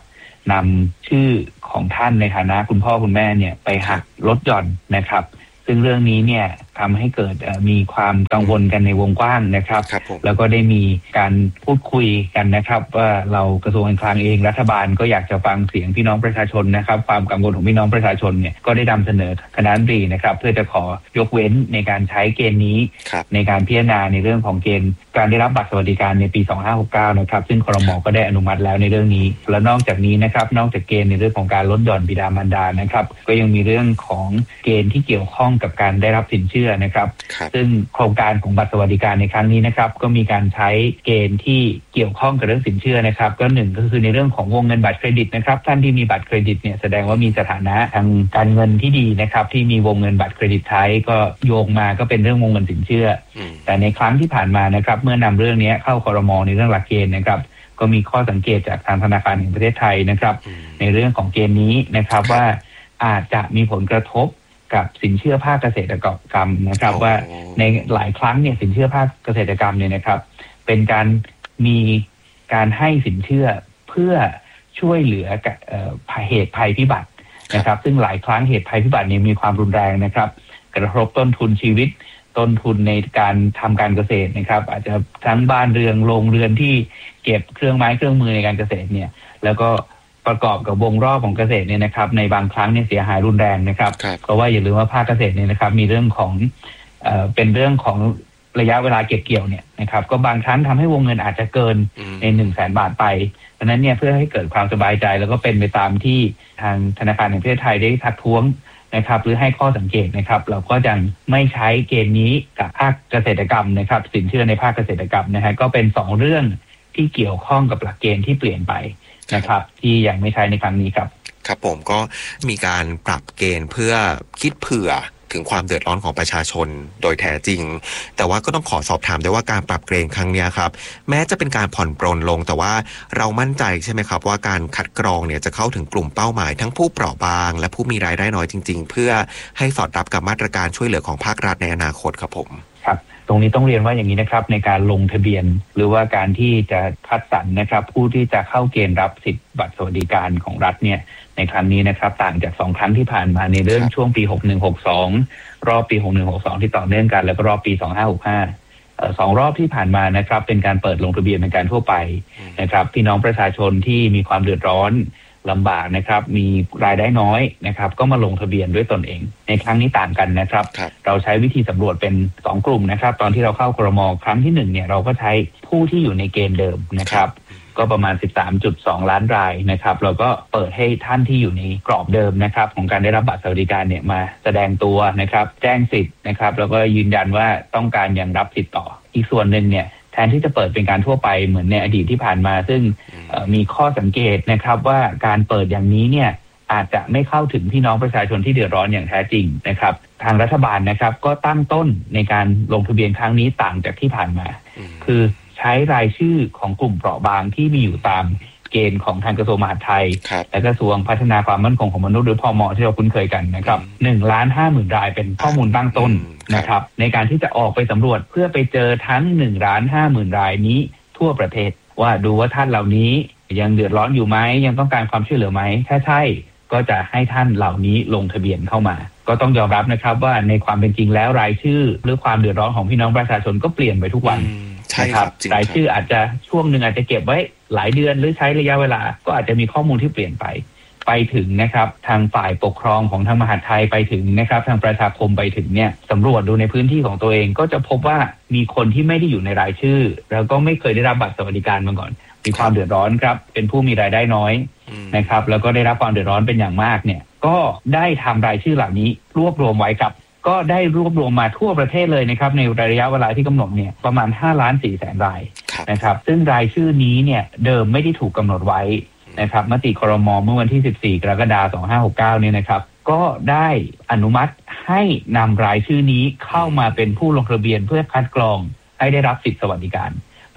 นำชื่อของท่านในฐานะคุณพ่อคุณแม่เนี่ยไปหักลดหย่อนนะครับซึ่งเรื่องนี้เนี่ยทำให้เกิดมีความกังวลกันในวงกว้างนะครับแล้วก็ได้มีการพูดคุยกันนะครับว่าเรากระทรวงการคลังเองรัฐบาลก็อยากจะฟังเสียงพี่น้องประชาชนนะครับความกังวลของพี่น้องประชาชนเนี่ยก็ได้นำเสนอคณะรัฐมนตรีนะครับเพื่อจะขอยกเว้นในการใช้เกณฑ์นี้ในการพิจารณาในเรื่องของเกณฑ์การได้รับบัตรสวัสดิการในปีสองพันห้าร้อยหกสิบเก้านะครับซึ่งครม.ก็ได้อนุมัติแล้วในเรื่องนี้และนอกจากนี้นะครับนอกจากเกณฑ์ในเรื่องของการลดหย่อนบิดามารดานะครับก็ยังมีเรื่องของเกณฑ์ที่เกี่ยวข้องกับการได้รับสินเชื่อนะครับซึ่งโครงการของบัตรสวัสดิการในครั้งนี้นะครับก็มีการใช้เกณฑ์ที่เกี่ยวข้องกับเรื่องสินเชื่อนะครับก็หนึ่งก็คือในเรื่องของวงเงินบัตรเครดิตนะครับท่านที่มีบัตรเครดิตเนี่ยแสดงว่ามีสถานะทางการเงินที่ดีนะครับที่มีวงเงินบัตรเครดิตใช้ก็โยงมาก็เป็นเรื่องวงเงินสินเชื่อแต่ในครั้งที่ผ่านมานะครับเมื่อนำเรื่องนี้เข้าครม.ในเรื่องหลักเกณฑ์นะครับก็มีข้อสังเกตจากทางธนาคารแห่งประเทศไทยนะครับในเรื่องของเกณฑ์นี้นะครับว่าอาจจะมีผลกระทบกับสินเชื่อภาคเกษตรกรรมนะครับว่าในหลายครั้งเนี่ยสินเชื่อภาคเกษตรกรรมเนี่ยนะครับเป็นการมีการให้สินเชื่อเพื่อช่วยเหลือกับเหตุภัยพิบัตินะครับซึ่งหลายครั้งเหตุภัยพิบัติเนี่ยมีความรุนแรงนะครับกระทบต้นทุนชีวิตต้นทุนในการทำการเกษตรนะครับอาจจะทั้งบ้านเรือนโรงเรือนที่เก็บเครื่องไม้เครื่องมือในการเกษตรเนี่ยแล้วก็ประกอบกับวงรอบของเกษตรเนี่ยนะครับในบางครั้งเนี่ยเสียหายรุนแรงนะครับเพราะว่าอย่าลืมว่าภาคเกษตรเนี่ยนะครับมีเรื่องของเอ่อเป็นเรื่องของระยะเวลาเก็บเกี่ยวเนี่ยนะครับก็บางครั้งทำให้วงเงินอาจจะเกินในหนึ่งแสนบาทไปดังนั้นเนี่ยเพื่อให้เกิดความสบายใจแล้วก็เป็นไปตามที่ทางธนาคารแห่งประเทศไทยได้ทักท้วงนะครับหรือให้ข้อสังเกตนะครับเราก็จะไม่ใช้เกณฑ์นี้กับภาคเกษตรกรรมนะครับสินเชื่อในภาคเกษตรกรรมนะฮะก็เป็นสองเรื่องที่เกี่ยวข้องกับหลักเกณฑ์ที่เปลี่ยนไปนะครับที่ยังไม่ใช้ในครั้งนี้ครับครับผมก็มีการปรับเกณฑ์เพื่อคิดเผื่อถึงความเดือดร้อนของประชาชนโดยแท้จริงแต่ว่าก็ต้องขอสอบถามด้วยว่าการปรับเกณฑ์ครั้งนี้ครับแม้จะเป็นการผ่อนปรนลงแต่ว่าเรามั่นใจใช่ไหมครับว่าการคัดกรองเนี่ยจะเข้าถึงกลุ่มเป้าหมายทั้งผู้เปราะบางและผู้มีรายได้น้อยจริงๆเพื่อให้สอดรับกับมาตรการช่วยเหลือของภาครัฐในอนาคตครับผมครับตรงนี้ต้องเรียนว่าอย่างนี้นะครับในการลงทะเบียนหรือว่าการที่จะคัดสรรนะครับผู้ที่จะเข้าเกณฑ์รับสิทธิบัตรสวัสดิการของรัฐเนี่ยในครั้งนี้นะครับต่างจากสองครั้งที่ผ่านมาในเรื่องช่วงปีหกสิบเอ็ด หกสิบสองรอบปีหกสิบเอ็ด หกสิบสองที่ต่อเนื่องกันแล้วก็รอบปีสองพันห้าร้อยหกสิบห้าเอ่อสองรอบที่ผ่านมานะครับเป็นการเปิดลงทะเบียนเป็นการทั่วไปนะครับพี่น้องประชาชนที่มีความเดือดร้อนลำบากนะครับมีรายได้น้อยนะครับก็มาลงทะเบียนด้วยตนเองในครั้งนี้ต่างกันนะครับเราใช้วิธีสำรวจเป็นสองกลุ่มนะครับตอนที่เราเข้าครม.ครั้งที่หนึ่งเนี่ยเราก็ใช้ผู้ที่อยู่ในเกณฑ์เดิมนะครับก็ประมาณ สิบสามจุดสอง ล้านรายนะครับเราก็เปิดให้ท่านที่อยู่ในกรอบเดิมนะครับของการได้รับบัตรสวัสดิการเนี่ยมาแสดงตัวนะครับแจ้งสิทธิ์นะครับแล้วก็ยืนยันว่าต้องการยังรับสิทธิ์ต่ออีกส่วนหนึ่งเนี่ยแทนที่จะเปิดเป็นการทั่วไปเหมือนในอดีตที่ผ่านมาซึ่งมีข้อสังเกตนะครับว่าการเปิดอย่างนี้เนี่ยอาจจะไม่เข้าถึงพี่น้องประชาชนที่เดือดร้อนอย่างแท้จริงนะครับทางรัฐบาลนะครับก็ตั้งต้นในการลงทะเบียนครั้งนี้ต่างจากที่ผ่านมาคือใช้รายชื่อของกลุ่มเปราะบางที่มีอยู่ตามเกณฑ์ของทางกระทรวงมหาดไทยและกระทรวงพัฒนาความมั่นคงของมนุษย์หรือพม.ที่เราคุ้นเคยกันนะครับหนึ่งล้านห้าหมื่นรายเป็นข้อมูลตั้งต้นนะครับในการที่จะออกไปสำรวจเพื่อไปเจอทั้งหนึ่งล้านห้าหมื่นรายนี้ทั่วประเทศว่าดูว่าท่านเหล่านี้ยังเดือดร้อนอยู่ไหมยังต้องการความช่วยเหลือไหมถ้าใช่ก็จะให้ท่านเหล่านี้ลงทะเบียนเข้ามาก็ต้องยอมรับนะครับว่าในความเป็นจริงแล้วรายชื่อหรือความเดือดร้อนของพี่น้องประชาชนก็เปลี่ยนไปทุกวันนะครับรายชื่ออาจจะช่วงหนึ่งอาจจะเก็บไว้หลายเดือนหรือใช้ระยะเวลาก็อาจจะมีข้อมูลที่เปลี่ยนไปไปถึงนะครับทางฝ่ายปกครองของทางมหาดไทยไปถึงนะครับทางประชาคมไปถึงเนี่ยสำรวจดูในพื้นที่ของตัวเองก็จะพบว่ามีคนที่ไม่ได้อยู่ในรายชื่อแล้วก็ไม่เคยได้รับบัตรสวัสดิการมาก่อนมีความเดือดร้อนครับเป็นผู้มีรายได้น้อยนะครับแล้วก็ได้รับความเดือดร้อนเป็นอย่างมากเนี่ยก็ได้ทำรายชื่อเหล่านี้รวบรวมไว้ครับก็ได้รวบรวมมาทั่วประเทศเลยนะครับในระยะเวลาที่กำหนดเนี่ยประมาณห้าล้านสี่แสนรายนะครับซึ่งรายชื่อนี้เนี่ยเดิมไม่ได้ถูกกำหนดไว้นะครับมติครม.เมื่อวันที่สิบสี่กรกฎาคมสองพันห้าร้อยหกสิบเก้าเนี่ยนะครับก็ได้อนุมัติให้นำรายชื่อนี้เข้ามาเป็นผู้ลงทะเบียนเพื่อคัดกรองให้ได้รับสิทธิสวัสดิการเพ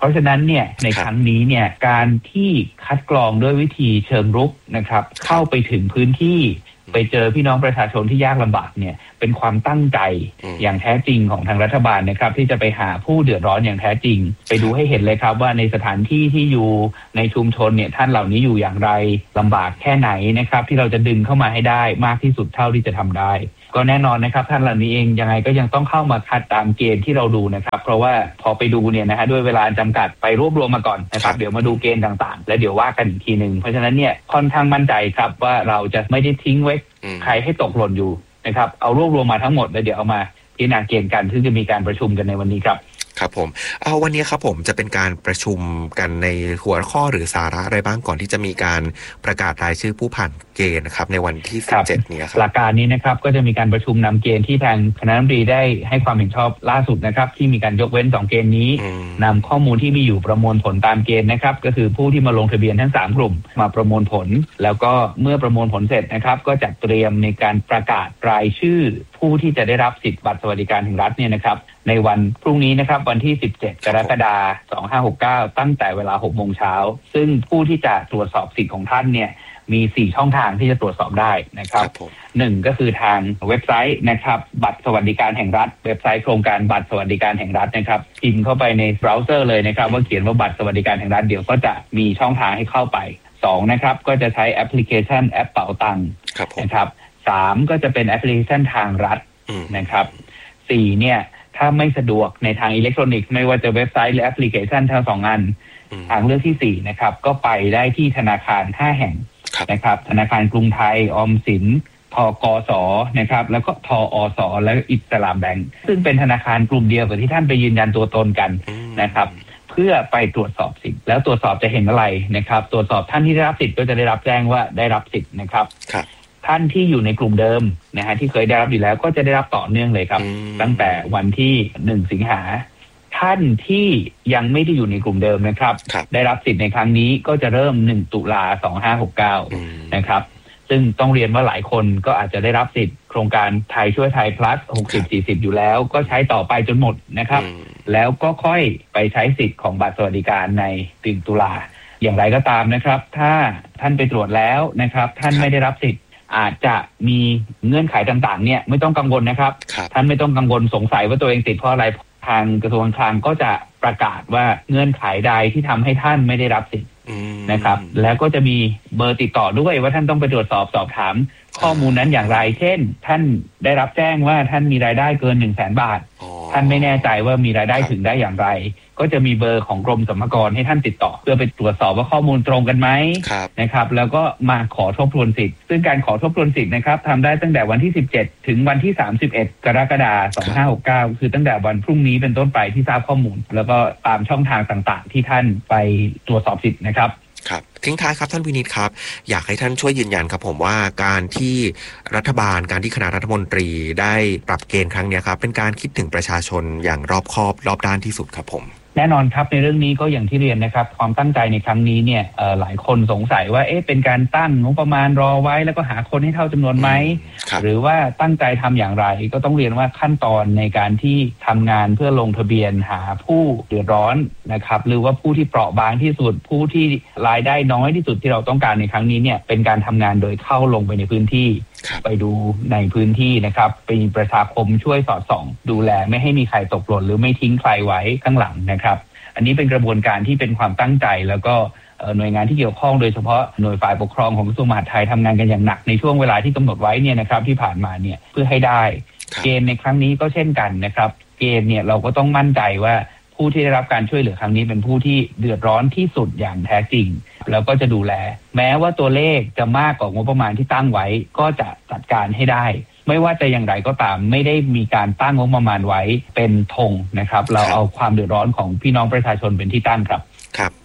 เพราะฉะนั้นเนี่ยในครั้งนี้เนี่ยการที่คัดกรองด้วยวิธีเชิงรุกนะครับเข้าไปถึงพื้นที่ไปเจอพี่น้องประชาชนที่ยากลำบากเนี่ยเป็นความตั้งใจอย่างแท้จริงของทางรัฐบาลนะครับที่จะไปหาผู้เดือดร้อนอย่างแท้จริงไปดูให้เห็นเลยครับว่าในสถานที่ที่อยู่ในชุมชนเนี่ยท่านเหล่านี้อยู่อย่างไรลำบากแค่ไหนนะครับที่เราจะดึงเข้ามาให้ได้มากที่สุดเท่าที่จะทำได้ก็แน่นอนนะครับท่านเหล่านี้เองยังไงก็ยังต้องเข้ามาคัดตามเกณฑ์ที่เราดูนะครับเพราะว่าพอไปดูเนี่ยนะฮะด้วยเวลาจำกัดไปรวบรวมมาก่อนนะครับเดี๋ยวมาดูเกณฑ์ต่างๆแล้วเดี๋ยวว่ากันอีกทีนึงเพราะฉะนั้นเนี่ยค่อนข้างมั่นใจครับว่าเราจะไม่ได้ทิ้งไว้ใครให้ตกหล่นอยู่นะครับเอารวบรวมมาทั้งหมดแล้วเดี๋ยวเอามาพิจารณาเกณฑ์กันซึ่งจะมีการประชุมกันในวันนี้ครับครับผมเอาวันนี้ครับผมจะเป็นการประชุมกันในหัวข้อหรือสาระอะไรบ้างก่อนที่จะมีการประกาศรายชื่อผู้ผ่านเกณฑ์นะครับในวันที่สิบเจ็ดนี้ครับหลักการนี้นะครับก็จะมีการประชุมนำเกณฑ์ที่ทางคณะรัฐมนตรีได้ให้ความเห็นชอบล่าสุดนะครับที่มีการยกเว้นสองเกณฑ์นี้นำข้อมูลที่มีอยู่ประมวลผลตามเกณฑ์นะครับก็คือผู้ที่มาลงทะเบียนทั้งสามกลุ่มมาประมวลผลแล้วก็เมื่อประมวลผลเสร็จนะครับก็จัดเตรียมในการประกาศรายชื่อผู้ที่จะได้รับสิทธิบัตรสวัสดิการแห่งรัฐเนี่ยนะครับในวันพรุ่งนี้นะครับวันที่สิบเจ็ดกรกฎาคมสองพันห้าร้อยหกสิบเก้าตั้งแต่เวลา หกโมงเช้าซึ่งผู้ที่จะตรวจสอบสิทธิ์ของท่านเนี่ยมีสี่ช่องทางที่จะตรวจสอบได้นะครับหนึ่งก็คือทางเว็บไซต์นะครับบัตรสวัสดิการแห่งรัฐเว็บไซต์โครงการบัตรสวัสดิการแห่งรัฐนะครับพิมพ์เข้าไปในเบราว์เซอร์เลยนะครับว่าเขียนว่าบัตรสวัสดิการแห่งรัฐเดี๋ยวก็จะมีช่องทางให้เข้าไปสองนะครับก็จะใช้แอปพลิเคชันแอปเป๋าตังค์นะครับสามก็จะเป็นแอปพลิเคชันทางรัฐนะครับสี่เนี่ยถ้าไม่สะดวกในทางอิเล็กทรอนิกส์ไม่ว่าจะเว็บไซต์หรือแอปพลิเคชันทั้งสองอันทางเลือกที่สี่นะครับก็ไปได้ที่ธนาคารห้าแห่งนะครับธนาคารกรุงไทยออมสินธกสนะครับแล้วก็ทอสและอิสลามแบงก์ซึ่งเป็นธนาคารกลุ่มเดียวกับที่ท่านไปยืนยันตัวตนกันนะครับเพื่อไปตรวจสอบสิทธิ์แล้วตรวจสอบจะเห็นอะไรนะครับตรวจสอบท่านที่ได้รับสิทธิ์ก็จะได้รับแจ้งว่าได้รับสิทธิ์นะครับท่านที่อยู่ในกลุ่มเดิมนะฮะที่เคยได้รับอยู่แล้วก็จะได้รับต่อเนื่องเลยครับตั้งแต่วันที่หนึ่งสิงหาท่านที่ยังไม่ได้อยู่ในกลุ่มเดิมนะครับได้รับสิทธิ์ในครั้งนี้ก็จะเริ่มหนึ่งตุลาสองพันห้าร้อยหกสิบเก้านะครับซึ่งต้องเรียนว่าหลายคนก็อาจจะได้รับสิทธิ์โครงการไทยช่วยไทย plus หกสิบ สี่สิบอยู่แล้วก็ใช้ต่อไปจนหมดนะครับแล้วก็ค่อยไปใช้สิทธิ์ของบัตรสวัสดิการในหนึ่งตุลาอย่างไรก็ตามนะครับถ้าท่านไปตรวจแล้วนะครับท่านไม่ได้รับสิทธิ์อาจจะมีเงื่อนไขต่างๆเนี่ยไม่ต้องกังวลนะครับท่านไม่ต้องกังวลสงสัยว่าตัวเองติดเพราะอะไรทางกระทรวงการคลังก็จะประกาศว่าเงื่อนไขใดที่ทำให้ท่านไม่ได้รับสิทธิ์นะครับแล้วก็จะมีเบอร์ติดต่อด้วยว่าท่านต้องไปตรวจสอบสอบถามข้อมูลนั้นอย่างไรเช่นท่านได้รับแจ้งว่าท่านมีรายได้เกิน หนึ่งแสน บาทท่านไม่แน่ใจว่ามีรายได้ถึงได้อย่างไรก็จะมีเบอร์ของกรมสรรพากรให้ท่านติดต่อเพื่อไปตรวจสอบว่าข้อมูลตรงกันไหมนะครับแล้วก็มาขอทบทวนสิทธิ์ซึ่งการขอทบทวนสิทธิ์นะครับทำได้ตั้งแต่วันที่สิบเจ็ดถึงวันที่สามสิบเอ็ดกรกฎาคมสองพันห้าร้อยหกสิบเก้าคือตั้งแต่วันพรุ่งนี้เป็นต้นไปที่ทราบข้อมูลแล้วก็ตามช่องทางต่างๆที่ท่านไปตรวจสอบสิทธิ์นะครับครับทิ้งท้ายครับท่านวินิตครับอยากให้ท่านช่วยยืนยันครับผมว่าการที่รัฐบาลการที่คณะรัฐมนตรีได้ปรับเกณฑ์ครั้งนี้ครับเป็นการคิดถึงประชาชนอย่างรอบคอบรอบด้านที่สุดครับผมแน่นอนครับในเรื่องนี้ก็อย่างที่เรียนนะครับความตั้งใจในครั้งนี้เนี่ยหลายคนสงสัยว่าเอ๊ะเป็นการตั้งงบประมาณรอไว้แล้วก็หาคนให้เท่าจำนวนไหมหรือว่าตั้งใจทำอย่างไรก็ต้องเรียนว่าขั้นตอนในการที่ทำงานเพื่อลงทะเบียนหาผู้เดือดร้อนนะครับหรือว่าผู้ที่เปราะบางที่สุดผู้ที่รายได้น้อยที่สุดที่เราต้องการในครั้งนี้เนี่ยเป็นการทำงานโดยเข้าลงไปในพื้นที่ไปดูในพื้นที่นะครับเป็นประชาคมช่วยสอดส่องดูแลไม่ให้มีใครตกหล่นหรือไม่ทิ้งใครไว้ข้างหลังนะครับอันนี้เป็นกระบวนการที่เป็นความตั้งใจแล้วก็หน่วยงานที่เกี่ยวข้องโดยเฉพาะหน่วยฝ่ายปกครองของกระทรวงมหาดไทยทำงานกันอย่างหนักในช่วงเวลาที่กำหนดไว้เนี่ยนะครับที่ผ่านมาเนี่ยเพื่อให้ได้เกณฑ์ในครั้งนี้ก็เช่นกันนะครับเกณฑ์เนี่ยเราก็ต้องมั่นใจว่าผู้ที่ได้รับการช่วยเหลือครั้งนี้เป็นผู้ที่เดือดร้อนที่สุดอย่างแท้จริงแล้วก็จะดูแลแม้ว่าตัวเลขจะมากกว่างบประมาณที่ตั้งไว้ก็จะจัดการให้ได้ไม่ว่าจะอย่างไรก็ตามไม่ได้มีการตั้งงบประมาณไว้เป็นธงนะครับเราเอาความเดือดร้อนของพี่น้องประชาชนเป็นที่ตั้งครับครับ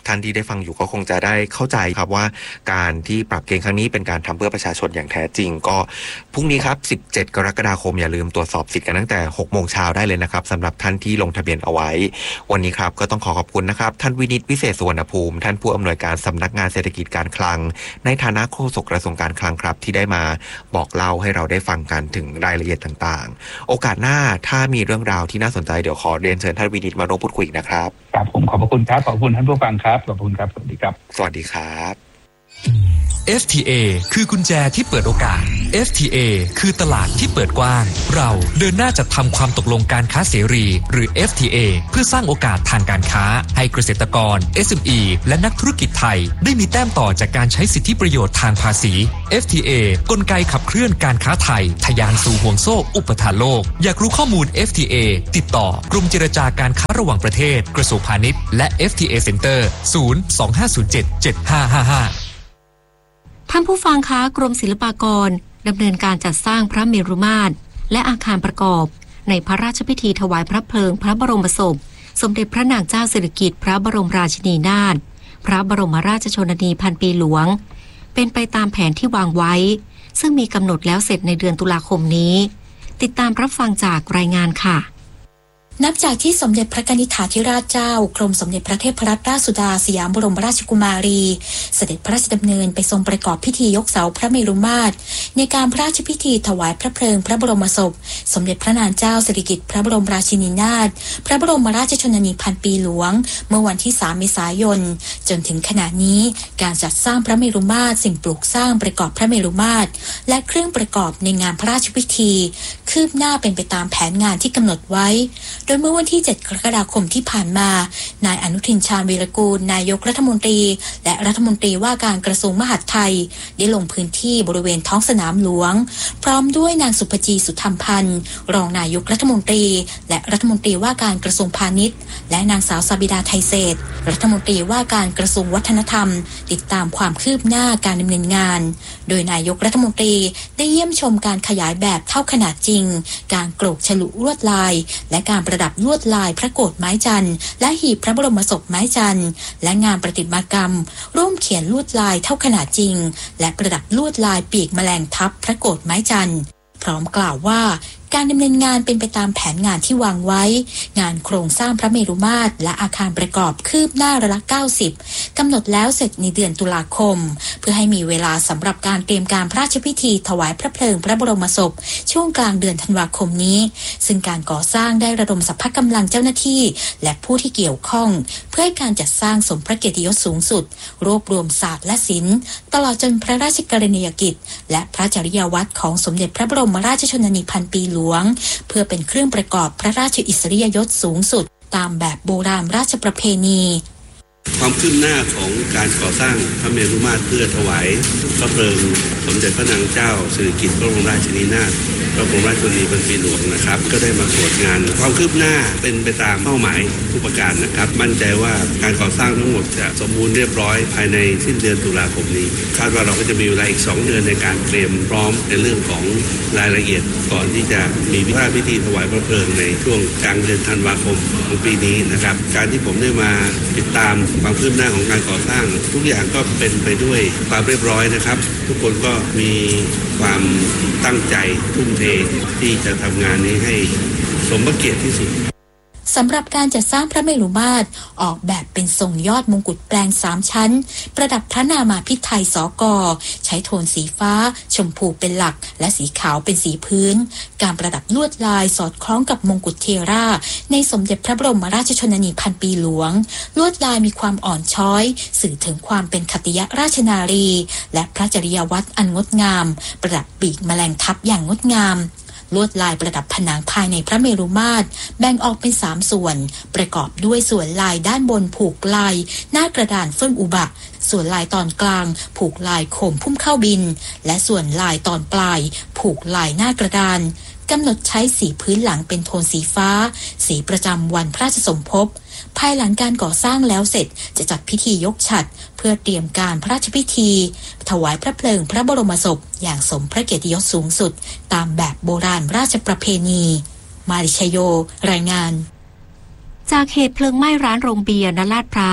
ท่านที่ได้ฟังอยู่ก็คงจะได้เข้าใจครับว่าการที่ปรับเกณฑ์ครั้งนี้เป็นการทำเพื่อประชาชนอย่างแท้จริงก็พรุ่งนี้ครับสิบเจ็ดกรกฎาคมอย่าลืมตรวจสอบสิทธิ์กันตั้งแต่หกโมงเช้าได้เลยนะครับสำหรับท่านที่ลงทะเบียนเอาไว้วันนี้ครับก็ต้องขอขอบคุณนะครับท่านวินิตวิเศษสุวรรณภูมิท่านผู้อำนวยการสำนักงานเศรษฐกิจการคลังในฐานะโฆษกกระทรวงการคลังครับที่ได้มาบอกเล่าให้เราได้ฟังกันถึงรายละเอียดต่างๆโอกาสหน้าถ้ามีเรื่องราวที่น่าสนใจเดี๋ยวขอเรียนเชิญท่านวินิตมาร่วมพูดคุยนะครับครับผมขอบพระคุณครับขอบคุณท่านผู้ฟังครับขอบคุณครับสวัสดีครับสวัสดีครับเอฟ ที เอ คือกุญแจที่เปิดโอกาส เอฟ ที เอ คือตลาดที่เปิดกว้างเราเดินหน้าจัดทำความตกลงการค้าเสรีหรือ เอฟ ที เอ เพื่อสร้างโอกาสทางการค้าให้เกษตรกร เอส เอ็ม อี และนักธุรกิจไทยได้มีแต้มต่อจากการใช้สิทธิประโยชน์ทางภาษี เอฟ ที เอ กลไกขับเคลื่อนการค้าไทยทะยานสู่ห่วงโซ่อุปทานโลกอยากรู้ข้อมูล เอฟ ที เอ ติดต่อกรมเจรจาการค้าระหว่างประเทศกระทรวงพาณิชย์และ เอฟ ที เอ Center ศูนย์ สอง ห้า ศูนย์ เจ็ด เจ็ด ห้า ห้า ห้าท่านผู้ฟังคะกรมศิลปากรดำเนินการจัดสร้างพระเมรุมาตรและอาคารประกอบในพระราชพิธีถวายพระเพลิงพระบรมศพสมเด็จพระนางเจ้าสิริกิติ์พระบรมราชินีนาถพระบรมราชชนนีพันปีหลวงเป็นไปตามแผนที่วางไว้ซึ่งมีกำหนดแล้วเสร็จในเดือนตุลาคมนี้ติดตามรับฟังจากรายงานค่ะนับจากที่สมเด็จพระกนิษฐาธิราชเจ้ากรมสมเด็จพระเทพรัตนราชสุดาสยามบรมราชกุมารีเสด็จพระราชดำเนินไปทรงประกอบพิธียกเสาพระเมรุมาตรในการพระราชพิธีถวายพระเพลิงพระบรมศพสมเด็จพระนางเจ้าสิริกิติ์พระบรมราชินีนาถพระบรมราชชนนีพันปีหลวงเมื่อวันที่สามเมษายนจนถึงขณะนี้การจัดสร้างพระเมรุมาตรสิ่งปลูกสร้างประกอบพระเมรุมาตรและเครื่องประกอบในงานพระราชพิธีคืบหน้าเป็นไปตามแผนงานที่กำหนดไว้โดยเมื่อวันที่เจ็ดกรกฎาคมที่ผ่านมานายอนุทินชาญวีรกูลนายกรัฐมนตรีและรัฐมนตรีว่าการกระทรวงมหาดไทยได้ลงพื้นที่บริเวณท้องสนามหลวงพร้อมด้วยนางสุภจีสุธรรมพันธ์รองนายกรัฐมนตรีและรัฐมนตรีว่าการกระทรวงพาณิชย์และนางสาวสบิดาไทยเศรษฐ์รัฐมนตรีว่าการกระทรวงวัฒนธรรมติดตามความคืบหน้าการดำเนินงานโดยนายกรัฐมนตรีได้เยี่ยมชมการขยายแบบเท่าขนาดจริงการโกรกฉลุลวดลายและการประดับลวดลายพระโกฐไม้จันทร์และหีบพระบรมศพไม้จันทร์และงานประติมากรรมร่วมเขียนลวดลายเท่าขนาดจริงและประดับลวดลายปีกแมลงทับพระโกฐไม้จันทร์พร้อมกล่าวว่าการดำเนินงานเป็นไปตามแผนงานที่วางไว้งานโครงสร้างพระเมรุมาตรและอาคารประกอบคืบหน้าระดับเก้าสิบกำหนดแล้วเสร็จในเดือนตุลาคมเพื่อให้มีเวลาสำหรับการเตรียมการพระราชพิธีถวายพระเพลิงพระบรมศพช่วงกลางเดือนธันวาคมนี้ซึ่งการก่อสร้างได้ระดมสรรพกำลังเจ้าหน้าที่และผู้ที่เกี่ยวข้องเพื่อให้การจัดสร้างสมพระเกียรติยศสูงสุดรวบรวมศาสตร์และศิลป์ตลอดจนพระราชกรณียกิจและพระจริยวัตรของสมเด็จพระบรมราชชนนีพันปีหลวงเพื่อเป็นเครื่องประกอบพระราชอิสริยยศสูงสุดตามแบบโบราณราชประเพณีความคืบหน้าของการก่อสร้างพระเมรุมาตรเพื่อถวายพระเพลิงสมเด็จพระนางเจ้าสิริกิติ์พระบรมราชินีนาถพระบรมราชชนนีพันปีหลวงนะครับก็ได้มาตรวจงานความคืบหน้าเป็นไปตามเป้าหมายทุกประการนะครับมั่นใจว่าการก่อสร้างทั้งหมดจะสมบูรณ์เรียบร้อยภายในสิ้นเดือนตุลาคมนี้คาดว่าเราก็จะมีเวลาอีกสองเดือนในการเตรียมพร้อมในเรื่องของรายละเอียดก่อนที่จะมีพระราชพิธีถวายพระเพลิงในช่วงกลางเดือนธันวาคมของปีนี้นะครับการที่ผมได้มาติดตามความคืบหน้าของการก่อสร้างทุกอย่างก็เป็นไปด้วยความเรียบร้อยนะครับทุกคนก็มีความตั้งใจทุ่มเทที่จะทำงานนี้ให้สมพระเกียรติที่สุดสำหรับการจัดสร้างพระเมรุมาตรออกแบบเป็นทรงยอดมงกุฎแปลงสามชั้นประดับพระนามาพิไทยสก.ใช้โทนสีฟ้าชมพูเป็นหลักและสีขาวเป็นสีพื้นการประดับลวดลายสอดคล้องกับมงกุฎเทราในสมเด็จพระบรมราชชนนีพันปีหลวงลวดลายมีความอ่อนช้อยสื่อถึงความเป็นขัตติยราชนารีและพระจริยวัตรอันงดงามประดับปีกแมลงทับอย่างงดงามลวดลายประดับผนังภายในพระเมรุมาตรแบ่งออกเป็นสามส่วนประกอบด้วยส่วนลายด้านบนผูกลายหน้ากระดานเฟื่องอุบะส่วนลายตอนกลางผูกลายโคมพุ่มเข้าบินและส่วนลายตอนปลายผูกลายหน้ากระดานกำหนดใช้สีพื้นหลังเป็นโทนสีฟ้าสีประจำวันพระราชสมภพภายหลังการก่อสร้างแล้วเสร็จจะจัดพิธียกฉัตรเพื่อเตรียมการพระราชพิธีถวายพระเพลิงพระบรมศพอย่างสมพระเกียรติยศสูงสุดตามแบบโบราณราชประเพณีมาริชโยรายงานจากเหตุเพลิงไหม้ร้านโรงเบียร์ณลาดพร้าว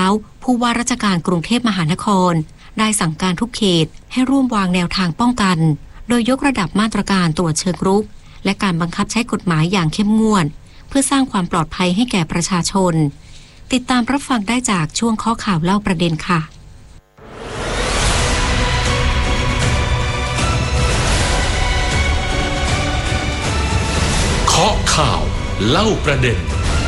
ผู้ว่าราชการกรุงเทพมหานครได้สั่งการทุกเขตให้ร่วมวางแนวทางป้องกันโดยยกระดับมาตรการตรวจเชิงรุกและการบังคับใช้กฎหมายอย่างเข้มงวดเพื่อสร้างความปลอดภัยให้แก่ประชาชนติดตามรับฟังได้จากช่วงข้อข่าวเล่าประเด็นค่ะเคาะข่าวเล่าประเด็น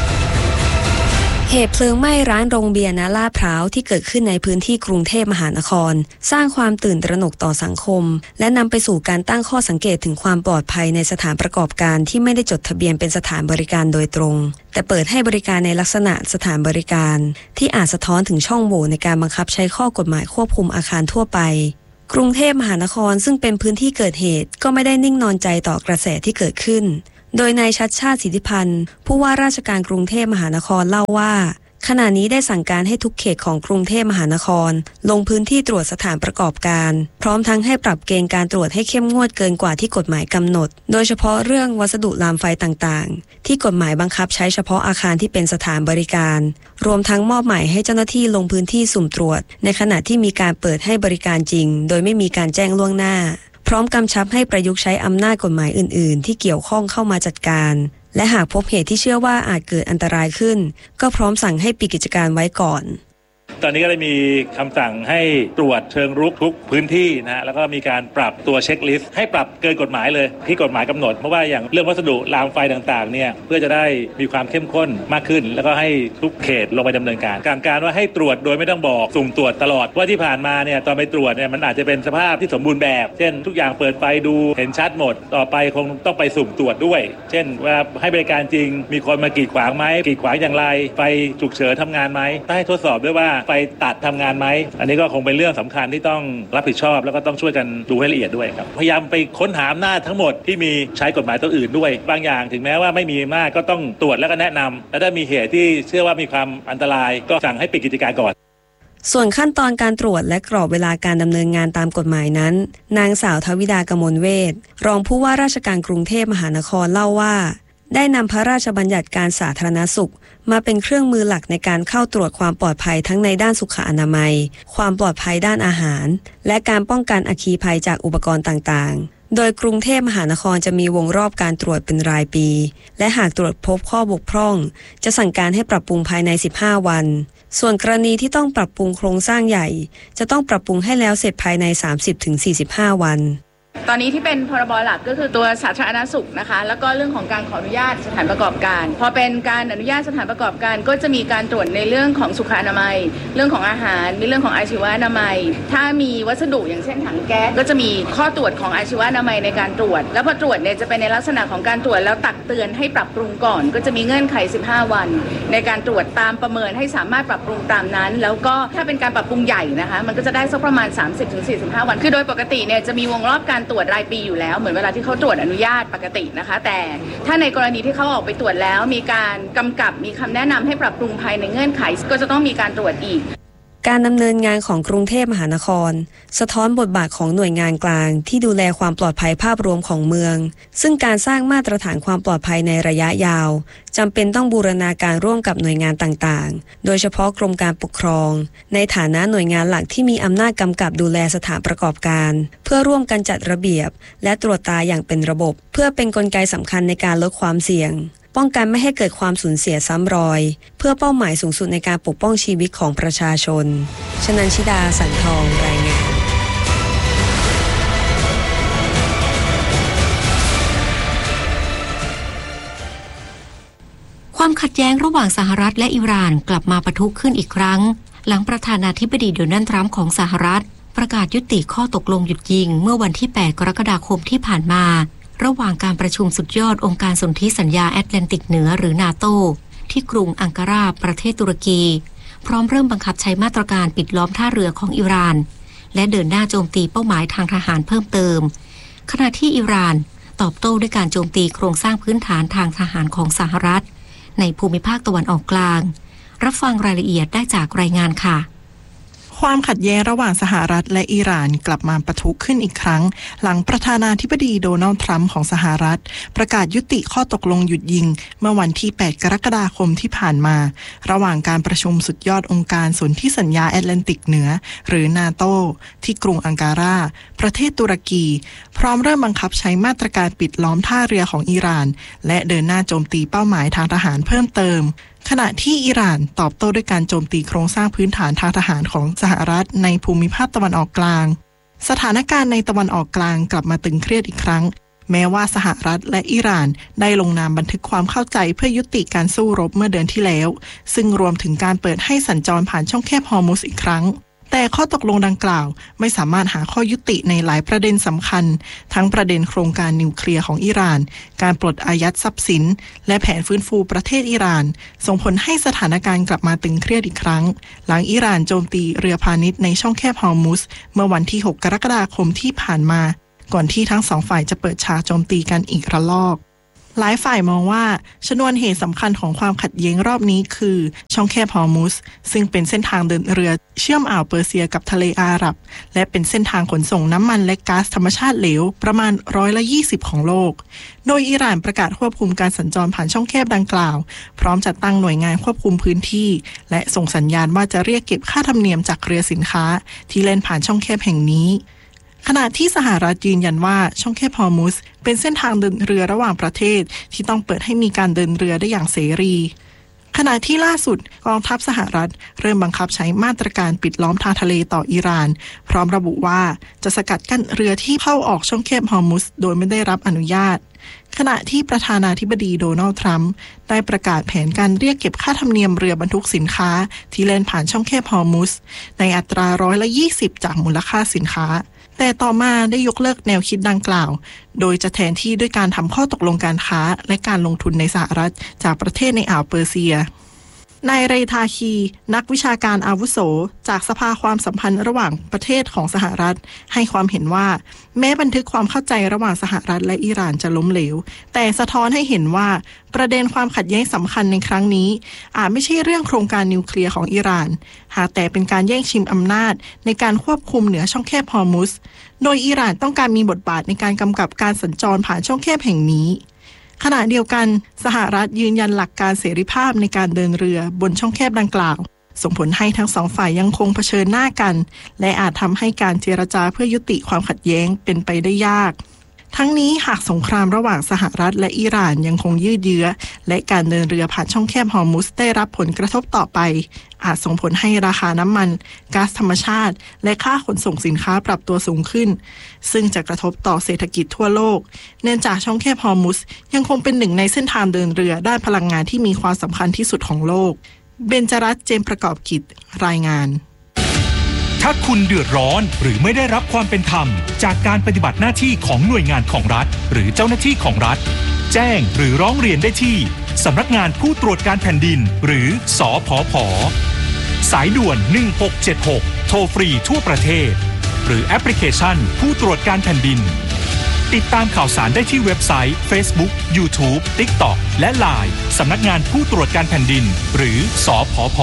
เหตุเพลิงไหม้ร้านโรงเบียร์ณลาดพร้าวที่เกิดขึ้นในพื้นที่กรุงเทพมหานครสร้างความตื่นตระหนกต่อสังคมและนำไปสู่การตั้งข้อสังเกตถึงความปลอดภัยในสถานประกอบการที่ไม่ได้จดทะเบียนเป็นสถานบริการโดยตรงแต่เปิดให้บริการในลักษณะสถานบริการที่อาจสะท้อนถึงช่องโหว่ในการบังคับใช้ข้อกฎหมายควบคุมอาคารทั่วไปกรุงเทพมหานครซึ่งเป็นพื้นที่เกิดเหตุก็ไม่ได้นิ่งนอนใจต่อกระแสที่เกิดขึ้นโดยนายชัชชาติสิทธิพันธ์ผู้ว่าราชการกรุงเทพมหานครเล่าว่าขณะนี้ได้สั่งการให้ทุกเขตของกรุงเทพมหานครลงพื้นที่ตรวจสถานประกอบการพร้อมทั้งให้ปรับเกณฑ์การตรวจให้เข้มงวดเกินกว่าที่กฎหมายกำหนดโดยเฉพาะเรื่องวัสดุลามไฟต่างๆที่กฎหมายบังคับใช้เฉพาะอาคารที่เป็นสถานบริการรวมทั้งมอบหมายให้เจ้าหน้าที่ลงพื้นที่สุ่มตรวจในขณะที่มีการเปิดให้บริการจริงโดยไม่มีการแจ้งล่วงหน้าพร้อมกำชับให้ประยุกต์ใช้อำนาจกฎหมายอื่นๆที่เกี่ยวข้องเข้ามาจัดการและหากพบเหตุที่เชื่อว่าอาจเกิดอันตรายขึ้นก็พร้อมสั่งให้ปิดกิจการไว้ก่อนตอนนี้ก็ได้มีคำสั่งให้ตรวจเชิงรุกทุกพื้นที่นะฮะแล้วก็มีการปรับตัวเช็คลิสต์ให้ปรับเกินกฎหมายเลยที่กฎหมายกำหนดเพราะว่าอย่างเรื่องวัสดุรางไฟต่างๆเนี่ยเพื่อจะได้มีความเข้มข้นมากขึ้นแล้วก็ให้ทุกเขตลงไปดำเนินการการการว่าให้ตรวจโดยไม่ต้องบอกสุ่มตรวจตลอดว่าที่ผ่านมาเนี่ยตอนไปตรวจเนี่ยมันอาจจะเป็นสภาพที่สมบูรณ์แบบเช่นทุกอย่างเปิดไฟดูเห็นชัดหมดต่อไปคงต้องไปสุ่มตรวจด้วยเช่นว่าให้บริการจริงมีคนมากีดขวางไหมกีดขวางอย่างไรไฟฉุกเฉินทำงานไหมให้ทดสอบด้วยว่าไฟตัดทำงานไหมอันนี้ก็คงเป็นเรื่องสำคัญที่ต้องรับผิดชอบแล้วก็ต้องช่วยกันดูให้ละเอียดด้วยครับพยายามไปค้นหาอำนาจทั้งหมดที่มีใช้กฎหมายตัวอื่นด้วยบางอย่างถึงแม้ว่าไม่มีอำนาจก็ต้องตรวจแล้วก็แนะนำและถ้ามีเหตุที่เชื่อว่ามีความอันตรายก็สั่งให้ปิดกิจการก่อนส่วนขั้นตอนการตรวจและกรอบเวลาการดำเนินงานตามกฎหมายนั้นนางสาวทวิดากมลเวชรองผู้ว่าราชการกรุงเทพมหานครเล่าว่าได้นำพระราชบัญญัติการสาธารณสุขมาเป็นเครื่องมือหลักในการเข้าตรวจความปลอดภัยทั้งในด้านสุขอนามัยความปลอดภัยด้านอาหารและการป้องกันอัคคีภัยจากอุปกรณ์ต่างๆโดยกรุงเทพมหานครจะมีวงรอบการตรวจเป็นรายปีและหากตรวจพบข้อบกพร่องจะสั่งการให้ปรับปรุงภายในสิบห้าวันส่วนกรณีที่ต้องปรับปรุงโครงสร้างใหญ่จะต้องปรับปรุงให้แล้วเสร็จภายใน สามสิบถึงสี่สิบห้า วันตอนนี้ที่เป็นพรบหลักก็คือตัวสาธารณสุขนะคะแล้วก็เรื่องของการขออนุญาตสถานประกอบการพอเป็นการอนุญาตสถานประกอบการก็จะมีการตรวจในเรื่องของสุขอนามัยเรื่องของอาหารมีเรื่องของอาชีวอนามัยถ้ามีวัสดุอย่างเช่นถังแก๊สก็จะมีข้อตรวจของอาชีวอนามัยในการตรวจแล้วพอตรวจเนี่ยจะเป็นในลักษณะของการตรวจแล้วตักเตือนให้ปรับปรุงก่อนก็จะมีเงื่อนไขสิบห้าวันในการตรวจตามประเมินให้สามารถปรับปรุงตามนั้นแล้วก็ถ้าเป็นการปรับปรุงใหญ่นะคะมันก็จะได้สักประมาณ สามสิบถึงสี่สิบห้า วันคือโดยปกติเนี่ยจะมีวงรอบการตรวจรายปีอยู่แล้วเหมือนเวลาที่เขาตรวจอนุญาตปกตินะคะแต่ถ้าในกรณีที่เขาออกไปตรวจแล้วมีการกำกับมีคำแนะนำให้ปรับปรุงภายในเงื่อนไขก็จะต้องมีการตรวจอีกการดำเนินงานของกรุงเทพมหานครสะท้อนบทบาทของหน่วยงานกลางที่ดูแลความปลอดภัยภาพรวมของเมืองซึ่งการสร้างมาตรฐานความปลอดภัยในระยะยาวจำเป็นต้องบูรณาการร่วมกับหน่วยงานต่างๆโดยเฉพาะกรมการปกครองในฐานะหน่วยงานหลักที่มีอำนาจกำกับดูแลสถานประกอบการเพื่อร่วมกันจัดระเบียบและตรวจตาอย่างเป็นระบบเพื่อเป็นกลไกสำคัญในการลดความเสี่ยงป้องกันไม่ให้เกิดความสูญเสียซ้ำรอยเพื่อเป้าหมายสูงสุดในการปกป้องชีวิตของประชาชนชนันชิดาสันทองรายงานความขัดแย้งระหว่างสหรัฐและอิหร่านกลับมาปะทุขึ้นอีกครั้งหลังประธานาธิบดีโดนัลด์ทรัมป์ของสหรัฐประกาศยุติข้อตกลงหยุดยิงเมื่อวันที่แปดกรกฎาคมที่ผ่านมาระหว่างการประชุมสุดยอดองค์การสนธิสัญญาแอตแลนติกเหนือหรือนาโตที่กรุงอังการาประเทศตุรกีพร้อมเริ่มบังคับใช้มาตรการปิดล้อมท่าเรือของอิหร่านและเดินหน้าโจมตีเป้าหมายทางทหารเพิ่มเติมขณะที่อิหร่านตอบโต้ด้วยการโจมตีโครงสร้างพื้นฐานทางทหารของสหรัฐในภูมิภาคตะวันออกกลางรับฟังรายละเอียดได้จากรายงานค่ะความขัดแย้งระหว่างสหรัฐและอิหร่านกลับมาปะทุขึ้นอีกครั้งหลังประธานาธิบดีโดนัลด์ทรัมป์ของสหรัฐประกาศยุติข้อตกลงหยุดยิงเมื่อวันที่แปดกรกฎาคมที่ผ่านมาระหว่างการประชุมสุดยอดองค์การสนธิสัญญาแอตแลนติกเหนือหรือนาโตที่กรุงอังการาประเทศตุรกีพร้อมเริ่มบังคับใช้มาตรการปิดล้อมท่าเรือของอิหร่านและเดินหน้าโจมตีเป้าหมายทางทหารเพิ่มเติมขณะที่อิหร่านตอบโต้ด้วยการโจมตีโครงสร้างพื้นฐานทางทหารของสหรัฐในภูมิภาคตะวันออกกลางสถานการณ์ในตะวันออกกลางกลับมาตึงเครียดอีกครั้งแม้ว่าสหรัฐและอิหร่านได้ลงนามบันทึกความเข้าใจเพื่อยุติการสู้รบเมื่อเดือนที่แล้วซึ่งรวมถึงการเปิดให้สัญจรผ่านช่องแคบฮอร์มุซอีกครั้งแต่ข้อตกลงดังกล่าวไม่สามารถหาข้อยุติในหลายประเด็นสำคัญทั้งประเด็นโครงการนิวเคลียร์ของอิหร่านการปลดอายัดทรัพย์สินและแผนฟื้นฟูประเทศอิหร่านส่งผลให้สถานการณ์กลับมาตึงเครียดอีกครั้งหลังอิหร่านโจมตีเรือพาณิชย์ในช่องแคบฮอร์มุซเมื่อวันที่หกกรกฎาคมที่ผ่านมาก่อนที่ทั้งสองฝ่ายจะเปิดฉากโจมตีกันอีกระลอกหลายฝ่ายมองว่าชนวนเหตุสำคัญของความขัดแย้งรอบนี้คือช่องแคบฮอร์มุซซึ่งเป็นเส้นทางเดินเรือเชื่อมอ่าวเปอร์เซียกับทะเลอาหรับและเป็นเส้นทางขนส่งน้ำมันและก๊าซธรรมชาติเหลวประมาณร้อยละยี่สิบของโลกโดยอิหร่านประกาศควบคุมการสัญจรผ่านช่องแคบดังกล่าวพร้อมจัดตั้งหน่วยงานควบคุมพื้นที่และส่งสัญญาณว่าจะเรียกเก็บค่าธรรมเนียมจากเรือสินค้าที่เล่นผ่านช่องแคบแห่งนี้ขณะที่สหรัฐยืนยันว่าช่องแคบฮอร์มุซเป็นเส้นทางเดินเรือระหว่างประเทศที่ต้องเปิดให้มีการเดินเรือได้อย่างเสรีขณะที่ล่าสุดกองทัพสหรัฐเริ่มบังคับใช้มาตรการปิดล้อมทางทะเลต่ออิหร่านพร้อมระบุว่าจะสกัดกั้นเรือที่เข้าออกช่องแคบฮอร์มุซโดยไม่ได้รับอนุญาตขณะที่ประธานาธิบดีโดนัลด์ทรัมป์ได้ประกาศแผนการเรียกเก็บค่าธรรมเนียมเรือบรรทุกสินค้าที่เล่นผ่านช่องแคบฮอร์มุซในอัตราร้อยละยี่สิบจากมูลค่าสินค้าแต่ต่อมาได้ยกเลิกแนวคิดดังกล่าวโดยจะแทนที่ด้วยการทำข้อตกลงการค้าและการลงทุนในสหรัฐจากประเทศในอ่าวเปอร์เซียนายเรทาคีนักวิชาการอาวุโสจากสภาความสัมพันธ์ระหว่างประเทศของสหรัฐให้ความเห็นว่าแม้บันทึกความเข้าใจระหว่างสหรัฐและอิหร่านจะล้มเหลวแต่สะท้อนให้เห็นว่าประเด็นความขัดแย้งสำคัญในครั้งนี้อาจไม่ใช่เรื่องโครงการนิวเคลียร์ของอิหร่านหากแต่เป็นการแย่งชิงอำนาจในการควบคุมเหนือช่องแคบฮอร์มุซโดยอิหร่านต้องการมีบทบาทในการกำกับการสัญจรผ่านช่องแคบแห่งนี้ขณะเดียวกันสหรัฐยืนยันหลักการเสรีภาพในการเดินเรือบนช่องแคบดังกล่าวส่งผลให้ทั้งสองฝ่ายยังคงเผชิญหน้ากันและอาจทำให้การเจรจาเพื่อยุติความขัดแย้งเป็นไปได้ยากทั้งนี้หากสงครามระหว่างสหรัฐและอิหร่านยังคงยืดเยื้อและการเดินเรือผ่านช่องแคบฮอร์มุซได้รับผลกระทบต่อไปอาจส่งผลให้ราคาน้ำมันก๊าซธรรมชาติและค่าขนส่งสินค้าปรับตัวสูงขึ้นซึ่งจะกระทบต่อเศรษฐกิจทั่วโลกเนื่องจากช่องแคบฮอร์มุซยังคงเป็นหนึ่งในเส้นทางเดินเรือด้านพลังงานที่มีความสำคัญที่สุดของโลกเบญจรัตน์ เจมส์ประกอบกิจรายงานถ้าคุณเดือดร้อนหรือไม่ได้รับความเป็นธรรมจากการปฏิบัติหน้าที่ของหน่วยงานของรัฐหรือเจ้าหน้าที่ของรัฐแจ้งหรือร้องเรียนได้ที่สำนักงานผู้ตรวจการแผ่นดินหรือสผผ.สายด่วนหนึ่งหกเจ็ดหกโทรฟรีทั่วประเทศหรือแอปพลิเคชันผู้ตรวจการแผ่นดินติดตามข่าวสารได้ที่เว็บไซต์ Facebook YouTube TikTok และ ไลน์ สำนักงานผู้ตรวจการแผ่นดินหรือสผผ.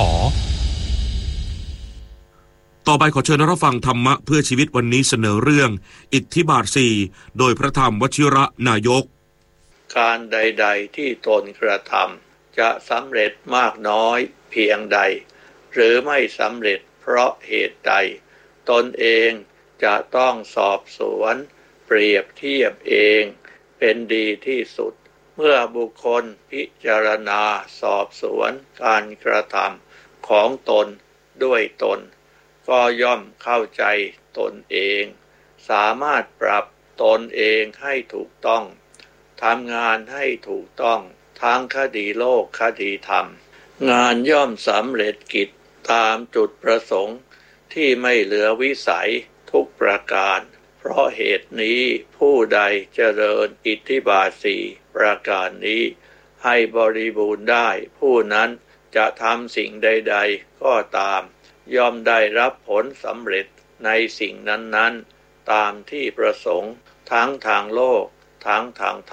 ต่อไปขอเชิญรับฟังธรรมะเพื่อชีวิตวันนี้เสนอเรื่องอิทธิบาทสี่โดยพระธรรมวชิระนายกการใดๆที่ตนกระทำจะสำเร็จมากน้อยเพียงใดหรือไม่สำเร็จเพราะเหตุใดตนเองจะต้องสอบสวนเปรียบเทียบเองเป็นดีที่สุดเมื่อบุคคลพิจารณาสอบสวนการกระทำของตนด้วยตนก็ย่อมเข้าใจตนเองสามารถปรับตนเองให้ถูกต้องทำงานให้ถูกต้องทั้งคดีโลกคดีธรรมงานย่อมสำเร็จกิจตามจุดประสงค์ที่ไม่เหลือวิสัยทุกประการเพราะเหตุนี้ผู้ใดเจริญอิทธิบาทสี่ประการนี้ให้บริบูรณ์ได้ผู้นั้นจะทำสิ่งใดๆก็ตามย่อมได้รับผลสำเร็จในสิ่งนั้นๆตามที่ประสงค์ทั้งทางโลกทั้งทางธ